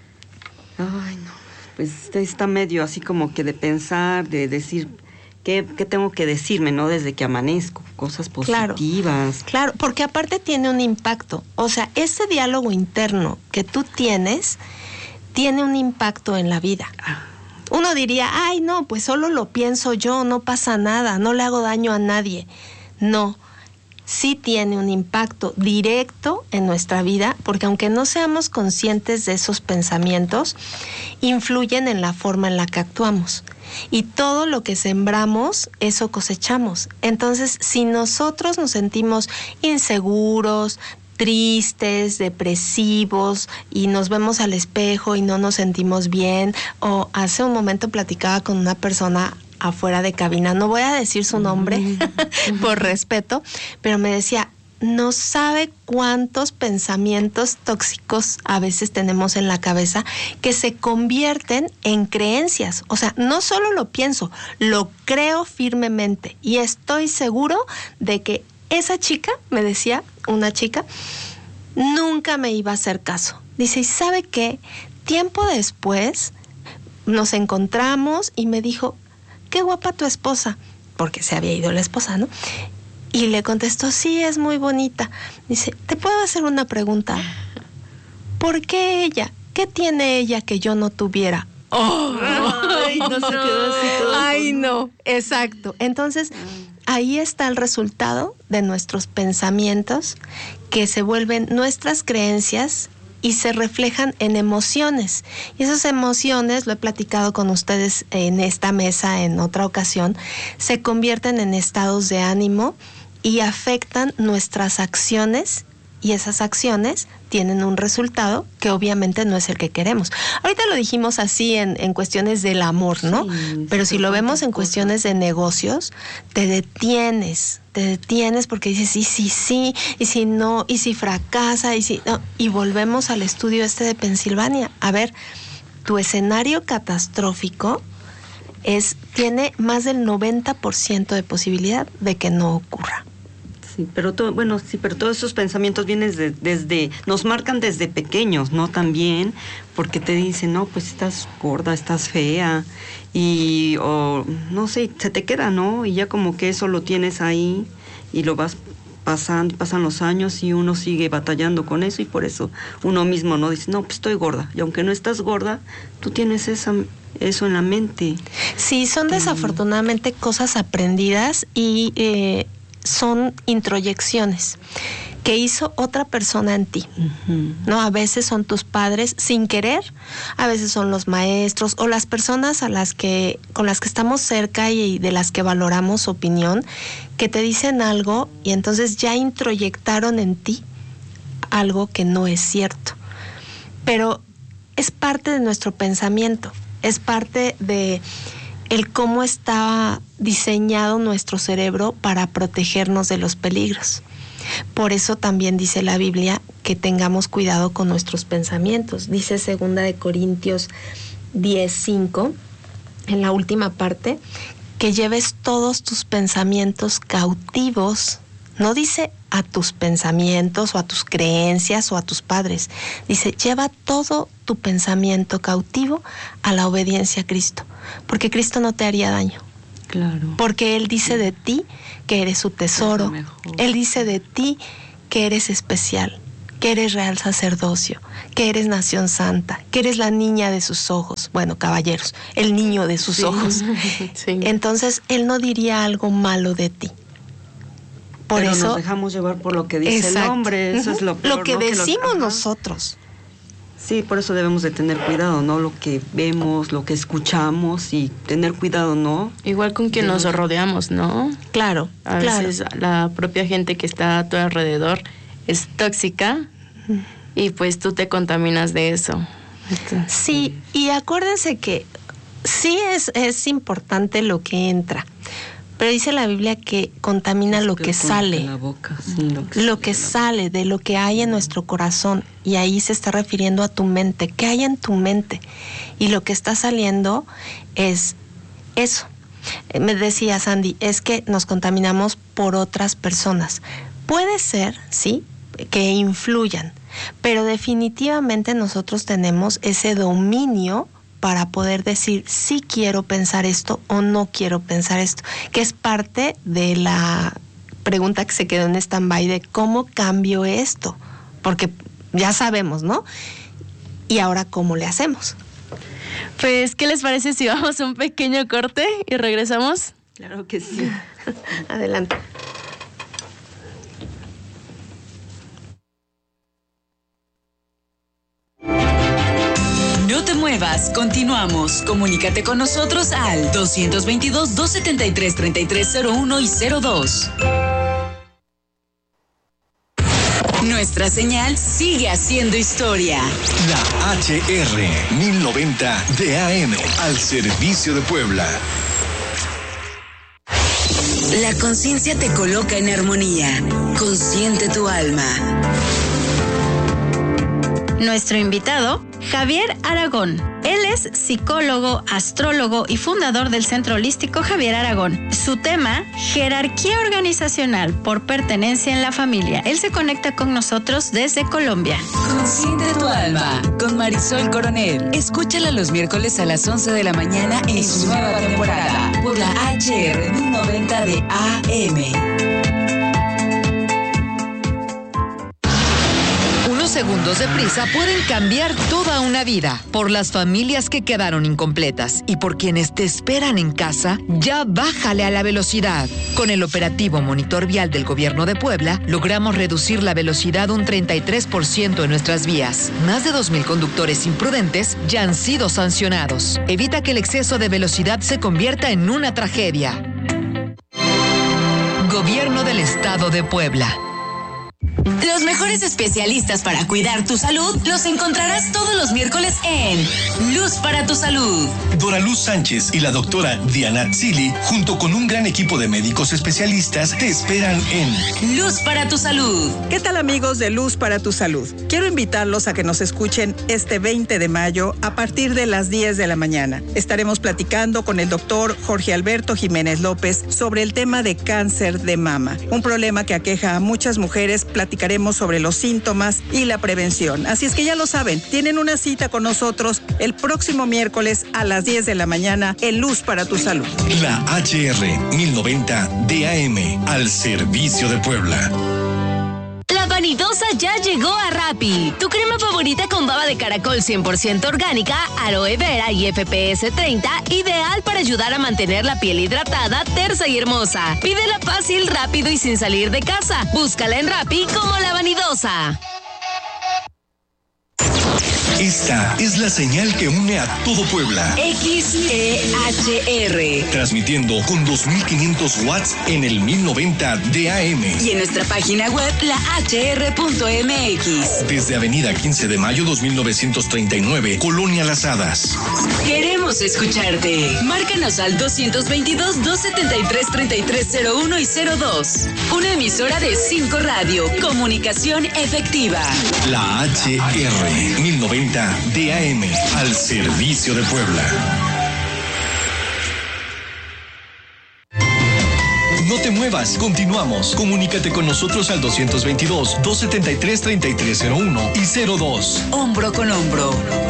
[SPEAKER 5] Ay, no, pues está medio así como que de pensar, de decir, ¿qué, qué tengo que decirme, no? Desde que amanezco, cosas positivas.
[SPEAKER 6] Claro, claro, porque aparte tiene un impacto. O sea, ese diálogo interno que tú tienes, tiene un impacto en la vida. Ah. Uno diría, ay, no, pues solo lo pienso yo, no pasa nada, no le hago daño a nadie. No, sí tiene un impacto directo en nuestra vida, porque aunque no seamos conscientes de esos pensamientos, influyen en la forma en la que actuamos. Y todo lo que sembramos, eso cosechamos. Entonces, si nosotros nos sentimos inseguros, tristes, depresivos, y nos vemos al espejo y no nos sentimos bien, o hace un momento platicaba con una persona afuera de cabina, no voy a decir su nombre mm. por respeto, pero me decía, no sabe cuántos pensamientos tóxicos a veces tenemos en la cabeza que se convierten en creencias. O sea, no solo lo pienso, lo creo firmemente y estoy seguro de que esa chica, me decía una chica, nunca me iba a hacer caso. Dice, ¿y sabe qué? Tiempo después nos encontramos y me dijo, qué guapa tu esposa, porque se había ido la esposa, ¿no? Y le contestó, sí, es muy bonita. Dice, ¿te puedo hacer una pregunta? ¿Por qué ella? ¿Qué tiene ella que yo no tuviera? Oh,
[SPEAKER 5] ay, no se quedó así todo.
[SPEAKER 6] Ay, no, exacto. Entonces, ahí está el resultado de nuestros pensamientos que se vuelven nuestras creencias y se reflejan en emociones. Y esas emociones, lo he platicado con ustedes en esta mesa en otra ocasión, se convierten en estados de ánimo y afectan nuestras acciones, y esas acciones tienen un resultado que obviamente no es el que queremos. Ahorita lo dijimos así en, en cuestiones del amor, ¿no? Sí, pero si lo vemos en cuestiones de negocios, te detienes, te detienes porque dices, sí, sí, sí, y si no, y si fracasa, y si no, y volvemos al estudio este de Pensilvania. A ver, tu escenario catastrófico es, tiene más del noventa por ciento de posibilidad de que no ocurra.
[SPEAKER 5] Sí, pero todo, bueno, sí, pero todos esos pensamientos vienen desde, desde, nos marcan desde pequeños, ¿no? También, porque te dicen, no, pues estás gorda, estás fea, y, o, no sé, se te queda, ¿no? Y ya como que eso lo tienes ahí, y lo vas pasando, pasan los años, y uno sigue batallando con eso, y por eso uno mismo, ¿no? Dice, no, pues estoy gorda, y aunque no estás gorda, tú tienes esa... eso en la mente.
[SPEAKER 6] Sí, son desafortunadamente cosas aprendidas, y... Eh, son introyecciones que hizo otra persona en ti, uh-huh. ¿no? A veces son tus padres sin querer, a veces son los maestros o las personas a las que, con las que estamos cerca y de las que valoramos su opinión, que te dicen algo y entonces ya introyectaron en ti algo que no es cierto. Pero es parte de nuestro pensamiento, es parte de el cómo está diseñado nuestro cerebro para protegernos de los peligros. Por eso también dice la Biblia que tengamos cuidado con nuestros pensamientos. Dice segunda de Corintios diez cinco, en la última parte, que lleves todos tus pensamientos cautivos. No dice a tus pensamientos o a tus creencias o a tus padres. Dice, lleva todo tu pensamiento cautivo a la obediencia a Cristo, porque Cristo no te haría daño.
[SPEAKER 4] Claro.
[SPEAKER 6] Porque Él dice de ti que eres su tesoro. Él dice de ti que eres especial, que eres real sacerdocio, que eres nación santa, que eres la niña de sus ojos. Bueno, caballeros, el niño de sus
[SPEAKER 4] sí.
[SPEAKER 6] ojos. Sí. Entonces, Él no diría algo malo de ti. Por
[SPEAKER 5] Pero
[SPEAKER 6] eso
[SPEAKER 5] nos dejamos llevar por lo que dice
[SPEAKER 6] exacto.
[SPEAKER 5] el hombre. Eso uh-huh. es lo peor,
[SPEAKER 6] Lo que
[SPEAKER 5] ¿no?
[SPEAKER 6] decimos
[SPEAKER 5] que lo,
[SPEAKER 6] nosotros.
[SPEAKER 5] Sí, por eso debemos de tener cuidado, ¿no? Lo que vemos, lo que escuchamos y tener cuidado, ¿no?
[SPEAKER 4] Igual con quien nos rodeamos, ¿no?
[SPEAKER 6] Claro,
[SPEAKER 4] A
[SPEAKER 6] claro.
[SPEAKER 4] veces la propia gente que está a tu alrededor es tóxica y pues tú te contaminas de eso. Entonces,
[SPEAKER 6] sí, y acuérdense que sí es, es importante lo que entra, pero dice la Biblia que contamina lo que sale,
[SPEAKER 5] la boca, sí, lo que,
[SPEAKER 6] lo que sale de lo que hay en nuestro corazón, y ahí se está refiriendo a tu mente. ¿Qué hay en tu mente? Y lo que está saliendo es eso. Me decía Sandy, es que nos contaminamos por otras personas. Puede ser, sí, que influyan, pero definitivamente nosotros tenemos ese dominio para poder decir sí quiero pensar esto o no quiero pensar esto, que es parte de la pregunta que se quedó en stand-by de cómo cambio esto, porque ya sabemos, ¿no? Y ahora, ¿cómo le hacemos?
[SPEAKER 4] Pues, ¿qué les parece si vamos a un pequeño corte y regresamos?
[SPEAKER 5] Claro que sí.
[SPEAKER 6] Adelante.
[SPEAKER 3] No te muevas, continuamos. Comunícate con nosotros al dos veintidós, dos setenta y tres, treinta y tres cero uno y cero dos. Nuestra señal sigue haciendo historia.
[SPEAKER 2] La H R mil noventa de A M al servicio de Puebla.
[SPEAKER 3] La conciencia te coloca en armonía. Consciente tu alma.
[SPEAKER 9] Nuestro invitado, Javier Aragón. Él es psicólogo, astrólogo y fundador del Centro Holístico Javier Aragón. Su tema, jerarquía organizacional por pertenencia en la familia. Él se conecta con nosotros desde Colombia.
[SPEAKER 3] Consciente tu alma, con Marisol Coronel. Escúchala los miércoles a las once de la mañana en su nueva temporada por la H R mil noventa de A M.
[SPEAKER 12] Segundos de prisa pueden cambiar toda una vida. Por las familias que quedaron incompletas y por quienes te esperan en casa, ya bájale a la velocidad. Con el operativo Monitor Vial del Gobierno de Puebla, logramos reducir la velocidad un treinta y tres por ciento en nuestras vías. Más de dos mil conductores imprudentes ya han sido sancionados. Evita que el exceso de velocidad se convierta en una tragedia. Gobierno del Estado de Puebla.
[SPEAKER 3] Los mejores especialistas para cuidar tu salud los encontrarás todos los miércoles en Luz para tu Salud.
[SPEAKER 2] Dora Luz Sánchez y la doctora Diana Tzili, junto con un gran equipo de médicos especialistas, te esperan en
[SPEAKER 3] Luz para tu Salud.
[SPEAKER 15] ¿Qué tal, amigos de Luz para tu Salud? Quiero invitarlos a que nos escuchen este veinte de mayo a partir de las diez de la mañana. Estaremos platicando con el doctor Jorge Alberto Jiménez López sobre el tema de cáncer de mama, un problema que aqueja a muchas mujeres. Platicaremos sobre los síntomas y la prevención. Así es que ya lo saben, tienen una cita con nosotros el próximo miércoles a las diez de la mañana en Luz para tu Salud.
[SPEAKER 2] La H R mil noventa de A M al servicio de Puebla.
[SPEAKER 11] La vanidosa ya llegó a Rappi. Tu crema favorita con baba de caracol cien por ciento orgánica, aloe vera y F P S treinta, ideal para ayudar a mantener la piel hidratada, tersa y hermosa. Pídela fácil, rápido y sin salir de casa. Búscala en Rappi como La Vanidosa.
[SPEAKER 2] Esta es la señal que une a todo Puebla.
[SPEAKER 3] X E H R.
[SPEAKER 2] Transmitiendo con dos mil quinientos watts en el mil noventa de A M.
[SPEAKER 3] Y en nuestra página web, la h r punto m x.
[SPEAKER 2] Desde Avenida quince de mayo dos mil novecientos treinta y nueve, Colonia Las Hadas.
[SPEAKER 3] Queremos escucharte. Márcanos al dos veintidós, dos setenta y tres, treinta y tres cero uno y cero dos. Una emisora de cinco Radio. Comunicación efectiva.
[SPEAKER 2] La H R mil noventa de A M, al servicio de Puebla. No te muevas, continuamos. Comunícate con nosotros al dos veintidós, dos setenta y tres, treinta y tres cero uno y cero dos.
[SPEAKER 3] Hombro con hombro.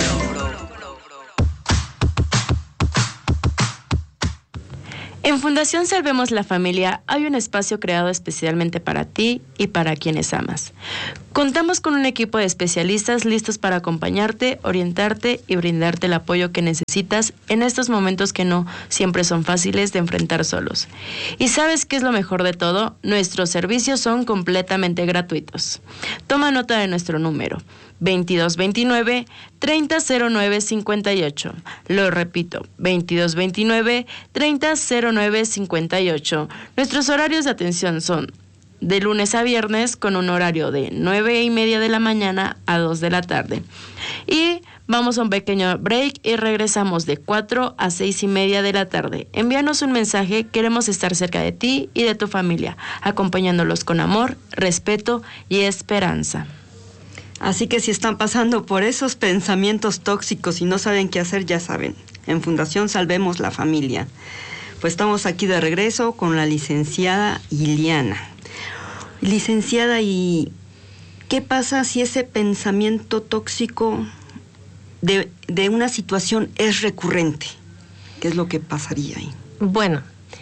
[SPEAKER 4] En Fundación Salvemos la Familia hay un espacio creado especialmente para ti y para quienes amas. Contamos con un equipo de especialistas listos para acompañarte, orientarte y brindarte el apoyo que necesitas en estos momentos que no siempre son fáciles de enfrentar solos. ¿Y sabes qué es lo mejor de todo? Nuestros servicios son completamente gratuitos. Toma nota de nuestro número: veintidós veintinueve, treinta cero nueve cincuenta y ocho. Lo repito, veintidós veintinueve, treinta cero nueve cincuenta y ocho. Nuestros horarios de atención son de lunes a viernes con un horario de nueve y media de la mañana a dos de la tarde. Y vamos a un pequeño break y regresamos de cuatro a seis y media de la tarde. Envíanos un mensaje, queremos estar cerca de ti y de tu familia, acompañándolos con amor, respeto y esperanza.
[SPEAKER 5] Así que si están pasando por esos pensamientos tóxicos y no saben qué hacer, ya saben, en Fundación Salvemos la Familia. Pues estamos aquí de regreso con la licenciada Iliana. Licenciada, ¿y qué pasa si ese pensamiento tóxico de, de una situación es recurrente? ¿Qué es lo que pasaría ahí?
[SPEAKER 6] Bueno,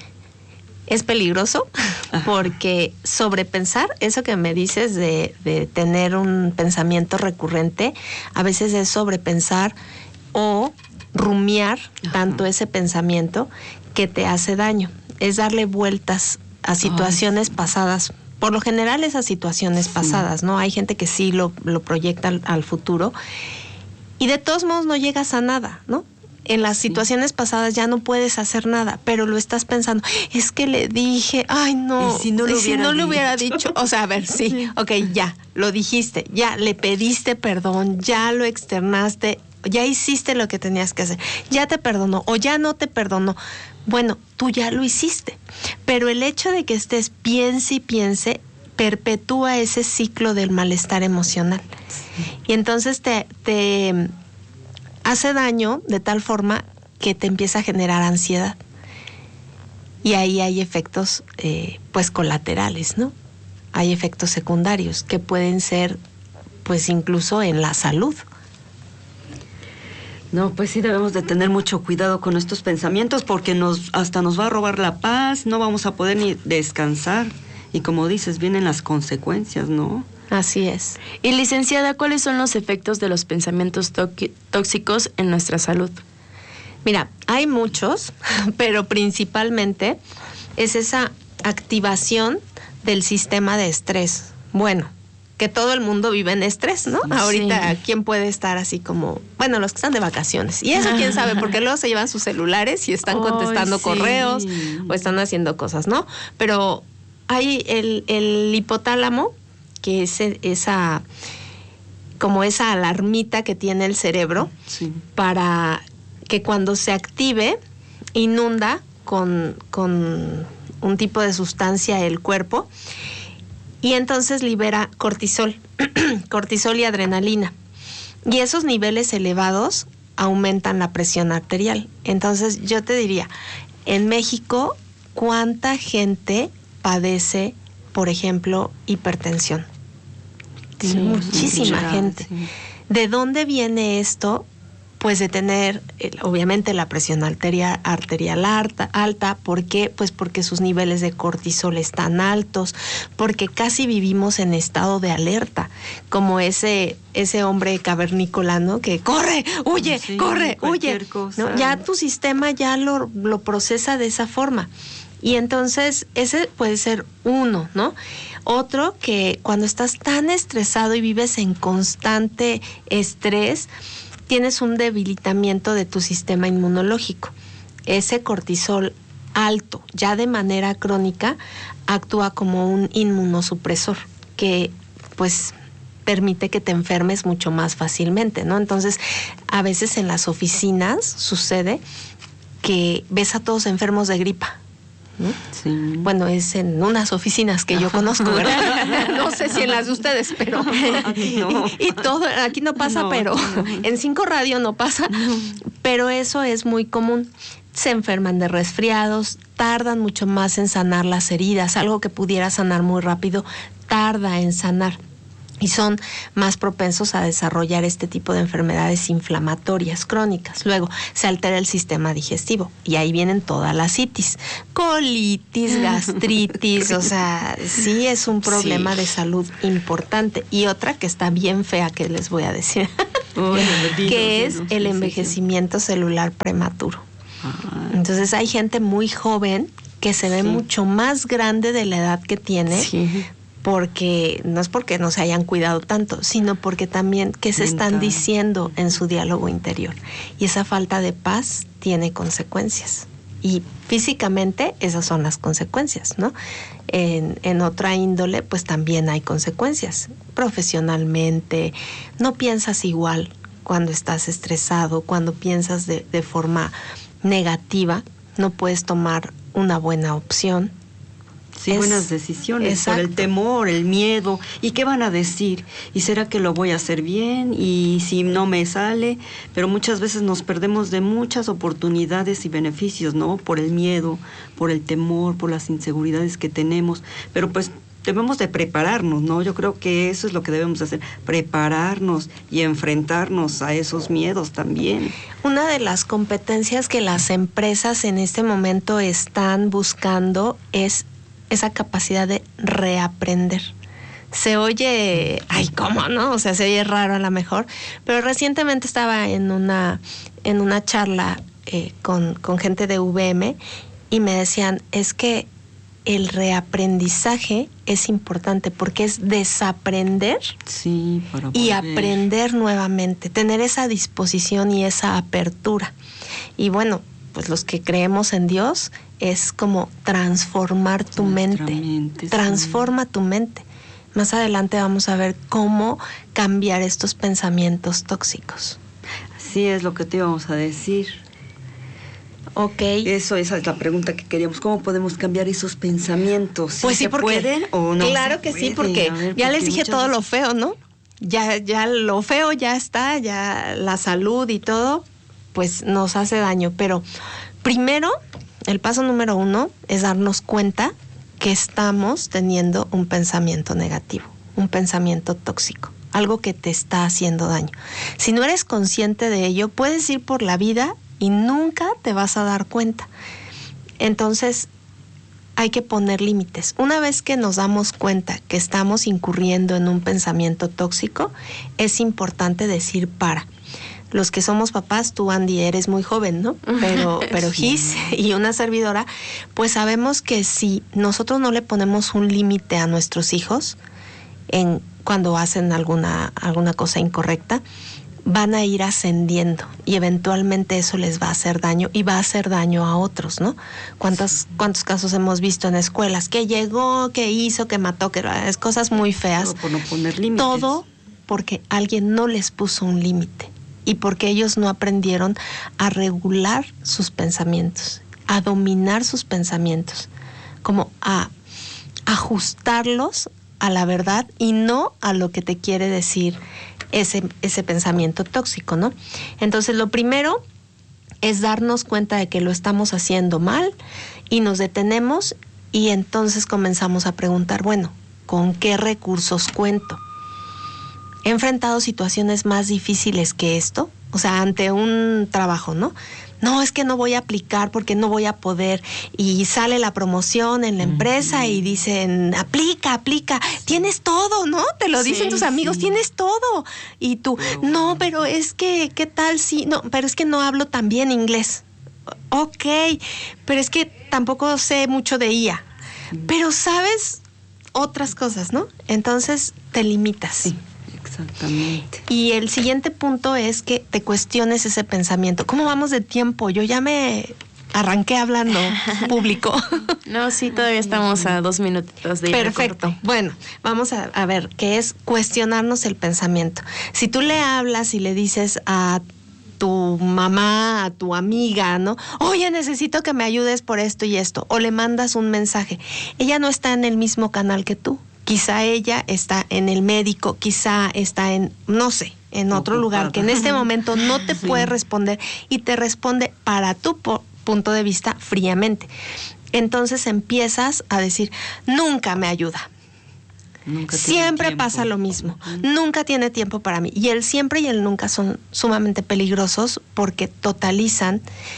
[SPEAKER 6] es peligroso. Ajá. Porque sobrepensar, eso que me dices de, de tener un pensamiento recurrente, a veces es sobrepensar o rumiar Ajá. tanto ese pensamiento que te hace daño. Es darle vueltas a situaciones Ay. pasadas. Por lo general esas situaciones sí. pasadas, ¿no? Hay gente que sí lo, lo proyecta al, al futuro y de todos modos no llegas a nada, ¿no? En las situaciones sí. pasadas ya no puedes hacer nada, pero lo estás pensando, es que le dije, ay no,
[SPEAKER 5] y si no,
[SPEAKER 6] y
[SPEAKER 5] lo,
[SPEAKER 6] si
[SPEAKER 5] hubiera
[SPEAKER 6] no le hubiera dicho, o sea, a ver, sí, sí, ok, ya, lo dijiste, ya le pediste perdón, ya lo externaste, ya hiciste lo que tenías que hacer, ya te perdonó o ya no te perdonó. Bueno, tú ya lo hiciste, pero el hecho de que estés piense y piense perpetúa ese ciclo del malestar emocional. Sí. Y entonces te, te hace daño de tal forma que te empieza a generar ansiedad. Y ahí hay efectos eh, pues colaterales, ¿no? Hay efectos secundarios que pueden ser pues incluso en la salud.
[SPEAKER 5] No, pues sí debemos de tener mucho cuidado con estos pensamientos porque nos hasta nos va a robar la paz, no vamos a poder ni descansar. Y como dices, vienen las consecuencias, ¿no?
[SPEAKER 6] Así es.
[SPEAKER 4] Y licenciada, ¿cuáles son los efectos de los pensamientos tóxicos en nuestra salud?
[SPEAKER 6] Mira, hay muchos, pero principalmente es esa activación del sistema de estrés. Bueno, que todo el mundo vive en estrés, ¿no? Sí. Ahorita, ¿quién puede estar así como, bueno, los que están de vacaciones? Y eso, ¿quién sabe? Porque luego se llevan sus celulares y están contestando oh, sí. correos o están haciendo cosas, ¿no? Pero hay el, el hipotálamo, que es esa, como esa alarmita que tiene el cerebro sí. para que cuando se active, inunda con, con un tipo de sustancia el cuerpo y entonces libera cortisol, cortisol y adrenalina. Y esos niveles elevados aumentan la presión arterial. Entonces yo te diría, en México, ¿cuánta gente padece, por ejemplo, hipertensión? Sí, muchísima sí, gente. Sí. ¿De dónde viene esto? Pues de tener, eh, obviamente, la presión arterial, arterial alta, alta. ¿Por qué? Pues porque sus niveles de cortisol están altos, porque casi vivimos en estado de alerta, como ese ese hombre cavernícola, ¿no? Que corre, huye, sí, corre, huye. ¿No? Ya tu sistema ya lo, lo procesa de esa forma. Y entonces ese puede ser uno, ¿no? Otro, que cuando estás tan estresado y vives en constante estrés, tienes un debilitamiento de tu sistema inmunológico. Ese cortisol alto, ya de manera crónica, actúa como un inmunosupresor que pues permite que te enfermes mucho más fácilmente, ¿no? Entonces, a veces en las oficinas sucede que ves a todos enfermos de gripa, ¿no? Sí. Bueno, es en unas oficinas que yo conozco, ¿verdad? No sé si en las de ustedes, pero aquí no. Y, y todo, aquí no pasa, no, pero no. En Cinco Radio no pasa, no. Pero eso es muy común. Se enferman de resfriados, tardan mucho más en sanar las heridas, algo que pudiera sanar muy rápido, tarda en sanar. Y son más propensos a desarrollar este tipo de enfermedades inflamatorias crónicas. Luego se altera el sistema digestivo y ahí vienen todas las itis, colitis, gastritis, o sea, sí es un problema sí. de salud importante. Y otra que está bien fea que les voy a decir, oh, que digo, es no, el envejecimiento sí, sí. celular prematuro. Ah. Entonces hay gente muy joven que se ve sí. mucho más grande de la edad que tiene. Sí. Porque no es porque no se hayan cuidado tanto, sino porque también que se están diciendo en su diálogo interior. Y esa falta de paz tiene consecuencias. Y físicamente esas son las consecuencias, ¿no? En, en otra índole, pues también hay consecuencias. Profesionalmente, no piensas igual cuando estás estresado, cuando piensas de, de forma negativa, no puedes tomar una buena opción.
[SPEAKER 5] Sí, es, buenas decisiones, exacto. Por el temor, el miedo, ¿y qué van a decir? ¿Y será que lo voy a hacer bien? ¿Y si no me sale? Pero muchas veces nos perdemos de muchas oportunidades y beneficios, ¿no? Por el miedo, por el temor, por las inseguridades que tenemos. Pero pues debemos de prepararnos, ¿no? Yo creo que eso es lo que debemos hacer, prepararnos y enfrentarnos a esos miedos también.
[SPEAKER 6] Una de las competencias que las empresas en este momento están buscando es esa capacidad de reaprender. Se oye, ay, ¿cómo no? O sea, se oye raro a lo mejor, pero recientemente estaba en una, en una charla eh, con, con gente de U V M y me decían, es que el reaprendizaje es importante porque es desaprender
[SPEAKER 5] sí, para
[SPEAKER 6] y aprender nuevamente, tener esa disposición y esa apertura. Y bueno, pues los que creemos en Dios, es como transformar tu mente, mente, transforma sí. tu mente. Más adelante vamos a ver cómo cambiar estos pensamientos tóxicos.
[SPEAKER 5] Así es lo que te íbamos a decir.
[SPEAKER 6] Ok.
[SPEAKER 5] Eso, esa es la pregunta que queríamos. ¿Cómo podemos cambiar esos pensamientos?
[SPEAKER 6] Pues sí,
[SPEAKER 5] ¿Se
[SPEAKER 6] porque,
[SPEAKER 5] pueden o no?
[SPEAKER 6] Claro que
[SPEAKER 5] puede?
[SPEAKER 6] sí, porque ver, ya porque les dije todo veces... lo feo, ¿no? Ya, ya lo feo ya está, ya la salud y todo, pues nos hace daño. Pero primero, el paso número uno es darnos cuenta que estamos teniendo un pensamiento negativo, un pensamiento tóxico, algo que te está haciendo daño. Si no eres consciente de ello, puedes ir por la vida y nunca te vas a dar cuenta. Entonces, hay que poner límites. Una vez que nos damos cuenta que estamos incurriendo en un pensamiento tóxico, es importante decir para. Los que somos papás, tú, Andy, eres muy joven, ¿no? Pero, pero sí. Gis y una servidora, pues sabemos que si nosotros no le ponemos un límite a nuestros hijos en cuando hacen alguna, alguna cosa incorrecta, van a ir ascendiendo y eventualmente eso les va a hacer daño y va a hacer daño a otros, ¿no? ¿Cuántos, cuántos casos hemos visto en escuelas? Que llegó, que hizo, que mató, que es cosas muy feas.
[SPEAKER 5] Todo por no poner límites.
[SPEAKER 6] Todo porque alguien no les puso un límite. Y porque ellos no aprendieron a regular sus pensamientos, a dominar sus pensamientos, como a ajustarlos a la verdad y no a lo que te quiere decir ese, ese pensamiento tóxico, ¿no? Entonces, lo primero es darnos cuenta de que lo estamos haciendo mal y nos detenemos y entonces comenzamos a preguntar, bueno, ¿con qué recursos cuento? He enfrentado situaciones más difíciles que esto, o sea, ante un trabajo, ¿no? No, es que no voy a aplicar porque no voy a poder. Y sale la promoción en la empresa uh-huh. y dicen, aplica, aplica, tienes todo, ¿no? Te lo sí, dicen tus amigos, sí. tienes todo. Y tú, pero, no, pero es que, ¿qué tal si? No, pero es que no hablo tan bien inglés. Ok, pero es que tampoco sé mucho de I A. Uh-huh. Pero, ¿sabes? otras cosas, ¿no? Entonces te limitas.
[SPEAKER 5] Sí, exactamente.
[SPEAKER 6] Y el siguiente punto es que te cuestiones ese pensamiento. ¿Cómo vamos de tiempo? Yo ya me arranqué hablando público.
[SPEAKER 4] No, sí, todavía estamos a dos minutitos de ir.
[SPEAKER 6] Perfecto. Bueno, vamos a, a ver, ¿qué es cuestionarnos el pensamiento? Si tú le hablas y le dices a tu mamá, a tu amiga, ¿no? Oye, necesito que me ayudes por esto y esto. O le mandas un mensaje. Ella no está en el mismo canal que tú. Quizá ella está en el médico, quizá está en, no sé, en otro lugar que en este momento no te puede responder y te responde para tu po- punto de vista fríamente. Entonces empiezas a decir, nunca me ayuda.
[SPEAKER 5] Nunca
[SPEAKER 6] siempre pasa lo mismo. Uh-huh. Nunca tiene tiempo para mí. Y el siempre y el nunca son sumamente peligrosos porque totalizan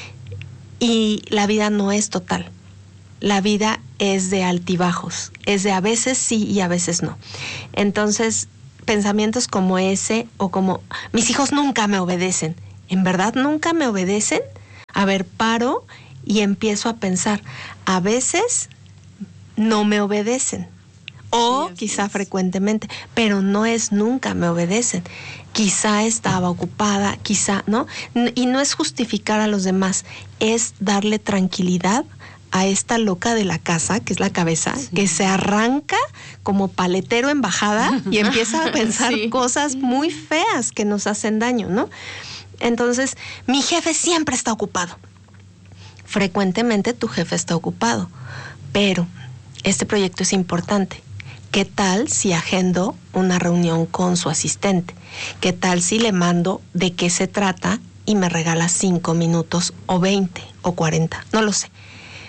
[SPEAKER 6] y la vida no es total. La vida es de altibajos. Es de a veces sí y a veces no. Entonces, pensamientos como ese o como, mis hijos nunca me obedecen. ¿En verdad nunca me obedecen? A ver, paro y empiezo a pensar, a veces no me obedecen. O sí, quizá es. frecuentemente, pero no es nunca me obedecen. Quizá estaba ocupada, quizá, ¿no? Y no es justificar a los demás, es darle tranquilidad a esta loca de la casa, que es la cabeza, sí. que se arranca como paletero en bajada y empieza a pensar sí. cosas muy feas que nos hacen daño, ¿no? Entonces, mi jefe siempre está ocupado. Frecuentemente tu jefe está ocupado, pero este proyecto es importante. ¿Qué tal si agendo una reunión con su asistente? ¿Qué tal si le mando de qué se trata y me regala cinco minutos o veinte o cuarenta? No lo sé.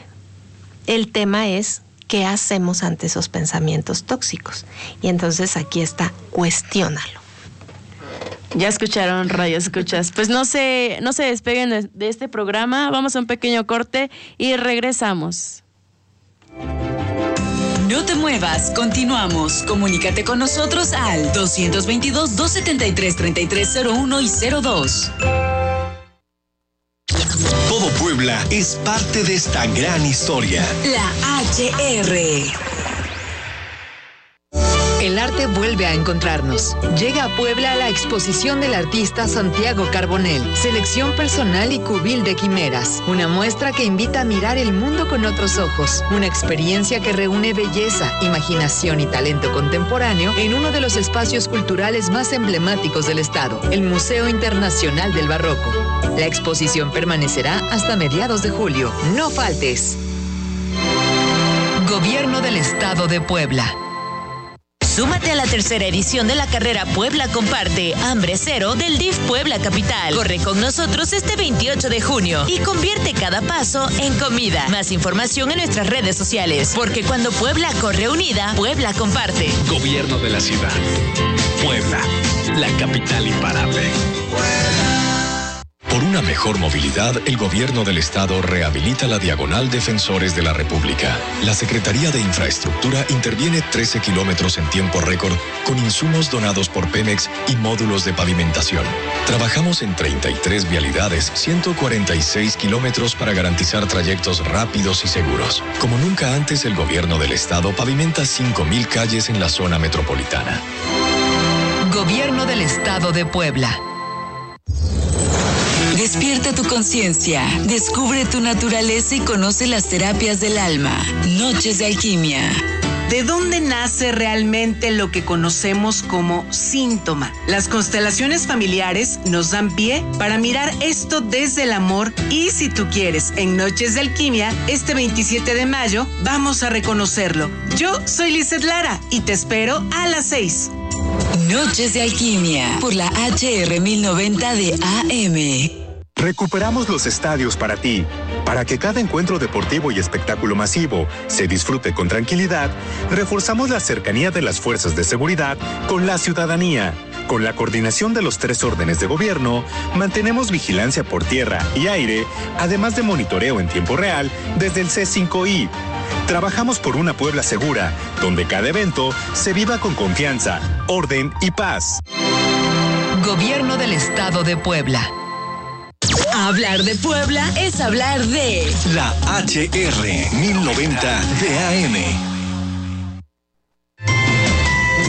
[SPEAKER 6] El tema es qué hacemos ante esos pensamientos tóxicos. Y entonces aquí está, cuestiónalo.
[SPEAKER 4] Ya escucharon, Radio Escuchas. Pues no se, no se despeguen de, de este programa. Vamos a un pequeño corte y regresamos.
[SPEAKER 3] No te muevas, continuamos. Comunícate con nosotros al dos veintidós, dos setenta y tres, treinta y tres cero uno y cero dos.
[SPEAKER 2] Todo Puebla es parte de esta gran historia.
[SPEAKER 3] La H R.
[SPEAKER 12] El arte vuelve a encontrarnos. Llega a Puebla la exposición del artista Santiago Carbonell, selección personal y cubil de quimeras. Una muestra que invita a mirar el mundo con otros ojos. Una experiencia que reúne belleza, imaginación y talento contemporáneo en uno de los espacios culturales más emblemáticos del estado, el Museo Internacional del Barroco. La exposición permanecerá hasta mediados de julio. No faltes. Gobierno del Estado de Puebla.
[SPEAKER 11] Súmate a la tercera edición de la carrera Puebla Comparte, Hambre Cero del D I F Puebla Capital. Corre con nosotros este veintiocho de junio y convierte cada paso en comida. Más información en nuestras redes sociales, porque cuando Puebla corre unida, Puebla comparte.
[SPEAKER 8] Gobierno de la ciudad. Puebla, la capital imparable.
[SPEAKER 2] Por una mejor movilidad, el Gobierno del Estado rehabilita la Diagonal Defensores de la República. La Secretaría de Infraestructura interviene trece kilómetros en tiempo récord con insumos donados por Pemex y módulos de pavimentación. Trabajamos en treinta y tres vialidades, ciento cuarenta y seis kilómetros para garantizar trayectos rápidos y seguros. Como nunca antes, el Gobierno del Estado pavimenta cinco mil calles en la zona metropolitana.
[SPEAKER 12] Gobierno del Estado de Puebla.
[SPEAKER 3] Despierta tu conciencia, descubre tu naturaleza y conoce las terapias del alma. Noches de Alquimia.
[SPEAKER 16] ¿De dónde nace realmente lo que conocemos como síntoma? Las constelaciones familiares nos dan pie para mirar esto desde el amor y, si tú quieres, en Noches de Alquimia, este veintisiete de mayo, vamos a reconocerlo. Yo soy Lizeth Lara y te espero a las seis.
[SPEAKER 3] Noches de Alquimia por la H R mil noventa de A M.
[SPEAKER 17] Recuperamos los estadios para ti. Para que cada encuentro deportivo y espectáculo masivo se disfrute con tranquilidad, reforzamos la cercanía de las fuerzas de seguridad con la ciudadanía. Con la coordinación de los tres órdenes de gobierno, mantenemos vigilancia por tierra y aire, además de monitoreo en tiempo real desde el C cinco I. Trabajamos por una Puebla segura, donde cada evento se viva con confianza, orden y paz.
[SPEAKER 12] Gobierno del Estado de Puebla.
[SPEAKER 3] Hablar de Puebla es hablar de
[SPEAKER 2] la H R mil noventa de A M.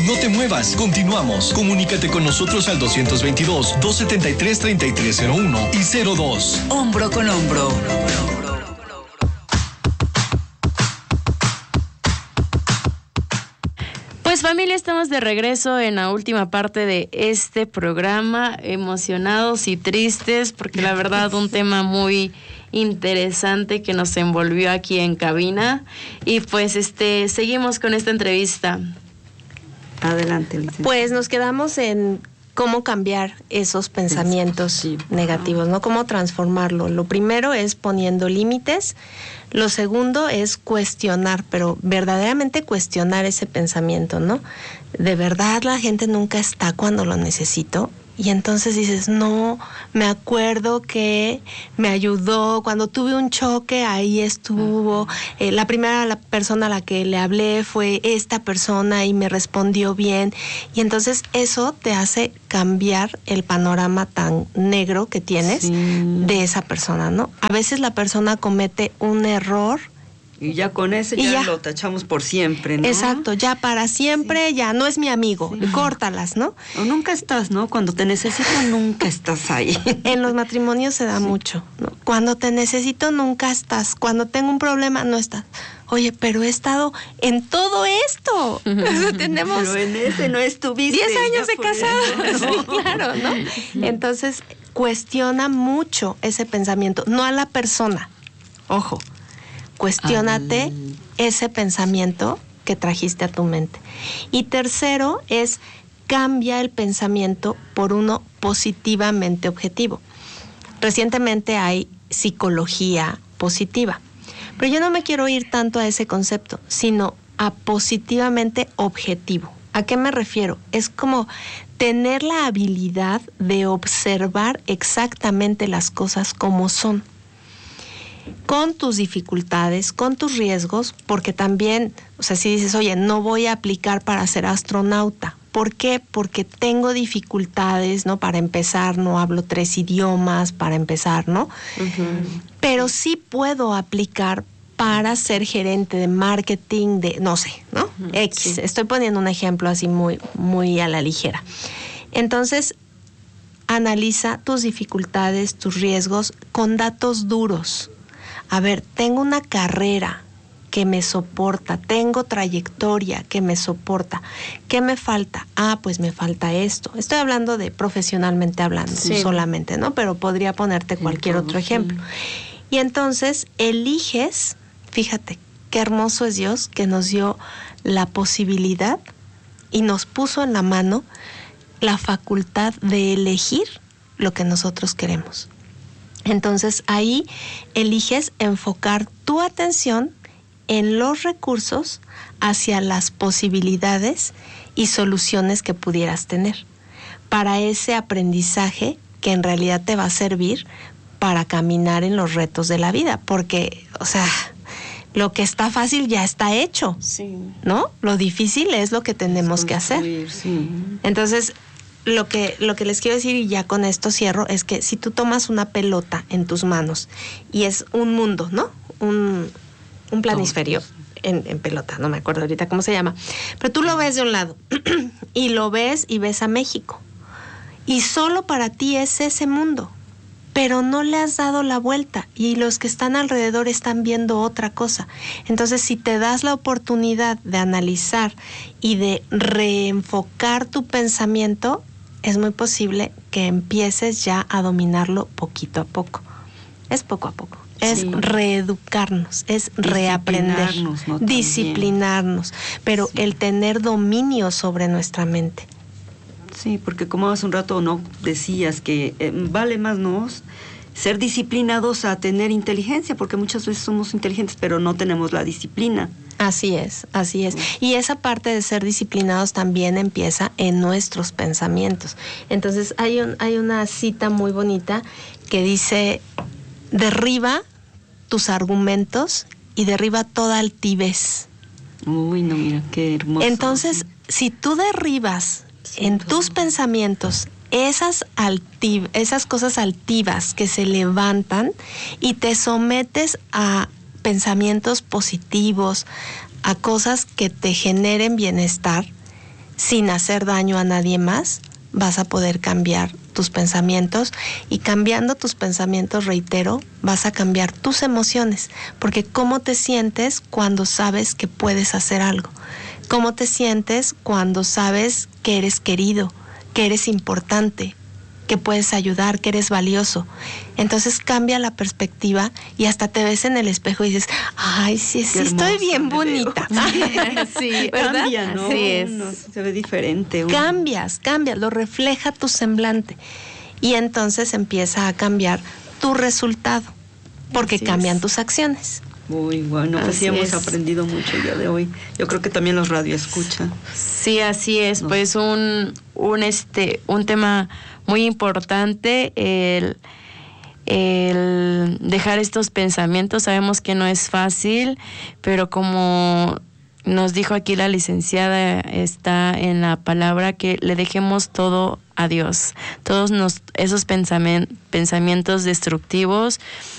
[SPEAKER 18] No te muevas, continuamos. Comunícate con nosotros al doscientos veintidós, doscientos setenta y tres, treinta y tres cero uno y cero dos.
[SPEAKER 3] Hombro con hombro.
[SPEAKER 4] Pues familia, estamos de regreso en la última parte de este programa, emocionados y tristes, porque la verdad un tema muy interesante que nos envolvió aquí en cabina. Y pues este seguimos con esta entrevista.
[SPEAKER 5] Adelante, licenciada.
[SPEAKER 6] Pues nos quedamos en cómo cambiar esos pensamientos sí. negativos, ¿no? Cómo transformarlo. Lo primero es poniendo límites. Lo segundo es cuestionar, pero verdaderamente cuestionar ese pensamiento, ¿no? De verdad la gente nunca está cuando lo necesito. Y entonces dices, no, me acuerdo que me ayudó, cuando tuve un choque, ahí estuvo, eh, la primera la persona a la que le hablé fue esta persona y me respondió bien. Y entonces eso te hace cambiar el panorama tan negro que tienes sí. de esa persona, ¿no? A veces la persona comete un error,
[SPEAKER 5] y ya con ese ya, ya lo tachamos por siempre, ¿no?
[SPEAKER 6] Exacto, ya para siempre, sí. ya no es mi amigo, sí. córtalas, ¿no?
[SPEAKER 5] O nunca estás, ¿no? Cuando te necesito, nunca estás ahí.
[SPEAKER 6] En los matrimonios se da sí. mucho, ¿no? Cuando te necesito, nunca estás. Cuando tengo un problema, no estás. Oye, pero he estado en todo esto. Uh-huh. Tenemos...
[SPEAKER 5] Pero en ese no estuviste.
[SPEAKER 6] Diez años de casados, no. Sí, claro, ¿no? Entonces, cuestiona mucho ese pensamiento, no a la persona. Ojo. Cuestiónate ah. ese pensamiento que trajiste a tu mente. Y tercero es cambia el pensamiento por uno positivamente objetivo. Recientemente hay psicología positiva, pero yo no me quiero ir tanto a ese concepto, sino a positivamente objetivo. ¿A qué me refiero? Es como tener la habilidad de observar exactamente las cosas como son, con tus dificultades, con tus riesgos, porque también, o sea, si dices, oye, no voy a aplicar para ser astronauta. ¿Por qué? Porque tengo dificultades, ¿no? Para empezar, no hablo tres idiomas, para empezar, ¿no? Uh-huh. Pero sí puedo aplicar para ser gerente de marketing de, no sé, ¿no? Uh-huh. X. Sí. Estoy poniendo un ejemplo así muy, muy a la ligera. Entonces, analiza tus dificultades, tus riesgos con datos duros. A ver, tengo una carrera que me soporta, tengo trayectoria que me soporta. ¿Qué me falta? Ah, pues me falta esto. Estoy hablando de profesionalmente hablando, sí. solamente, ¿no? Pero podría ponerte cualquier entonces, otro ejemplo. Sí. Y entonces eliges, fíjate, qué hermoso es Dios que nos dio la posibilidad y nos puso en la mano la facultad de elegir lo que nosotros queremos. Entonces ahí eliges enfocar tu atención en los recursos hacia las posibilidades y soluciones que pudieras tener para ese aprendizaje que en realidad te va a servir para caminar en los retos de la vida, porque, o sea, lo que está fácil ya está hecho, sí. ¿no? Lo difícil es lo que tenemos que hacer. Sí. Entonces, Lo que, lo que les quiero decir, y ya con esto cierro, es que si tú tomas una pelota en tus manos y es un mundo, ¿no? Un, un planisferio en, en pelota, no me acuerdo ahorita cómo se llama, pero tú lo ves de un lado y lo ves y ves a México y solo para ti es ese mundo, pero no le has dado la vuelta y los que están alrededor están viendo otra cosa. Entonces, si te das la oportunidad de analizar y de reenfocar tu pensamiento, es muy posible que empieces ya a dominarlo poquito a poco. Es poco a poco. Es sí. reeducarnos, es reaprender, ¿no? disciplinarnos, pero sí. el tener dominio sobre nuestra mente.
[SPEAKER 5] Sí, porque como hace un rato no decías que eh, vale más no ser disciplinados a tener inteligencia, porque muchas veces somos inteligentes pero no tenemos la disciplina.
[SPEAKER 6] Así es, así es. Y esa parte de ser disciplinados también empieza en nuestros pensamientos. Entonces hay un, hay una cita muy bonita que dice: derriba tus argumentos y derriba toda altivez.
[SPEAKER 5] Uy, no, mira, qué hermoso.
[SPEAKER 6] Entonces, si tú derribas en tus pensamientos esas altiv- esas cosas altivas que se levantan y te sometes a pensamientos positivos, a cosas que te generen bienestar, sin hacer daño a nadie más, vas a poder cambiar tus pensamientos, y cambiando tus pensamientos, reitero, vas a cambiar tus emociones, porque cómo te sientes cuando sabes que puedes hacer algo, cómo te sientes cuando sabes que eres querido, que eres importante, que puedes ayudar, que eres valioso. Entonces cambia la perspectiva y hasta te ves en el espejo y dices, ay, sí, sí, estoy bien bonita.
[SPEAKER 5] Sí,
[SPEAKER 6] ¿verdad?
[SPEAKER 5] Cambia, ¿no?
[SPEAKER 6] Así es.
[SPEAKER 5] Uno se ve diferente. Uno.
[SPEAKER 6] Cambias, cambias, lo refleja tu semblante. Y entonces empieza a cambiar tu resultado, porque
[SPEAKER 5] Así
[SPEAKER 6] cambian
[SPEAKER 5] es.
[SPEAKER 6] tus acciones.
[SPEAKER 5] Muy bueno, pues
[SPEAKER 4] Así
[SPEAKER 5] sí hemos
[SPEAKER 4] es.
[SPEAKER 5] aprendido mucho el día de hoy. Yo creo que también los radioescuchan.
[SPEAKER 4] Sí, así es, no. pues un, un este, un tema muy importante, el, el dejar estos pensamientos. Sabemos que no es fácil, pero como nos dijo aquí la licenciada, está en la palabra que le dejemos todo a Dios. Todos nos, esos pensamen, pensamientos destructivos,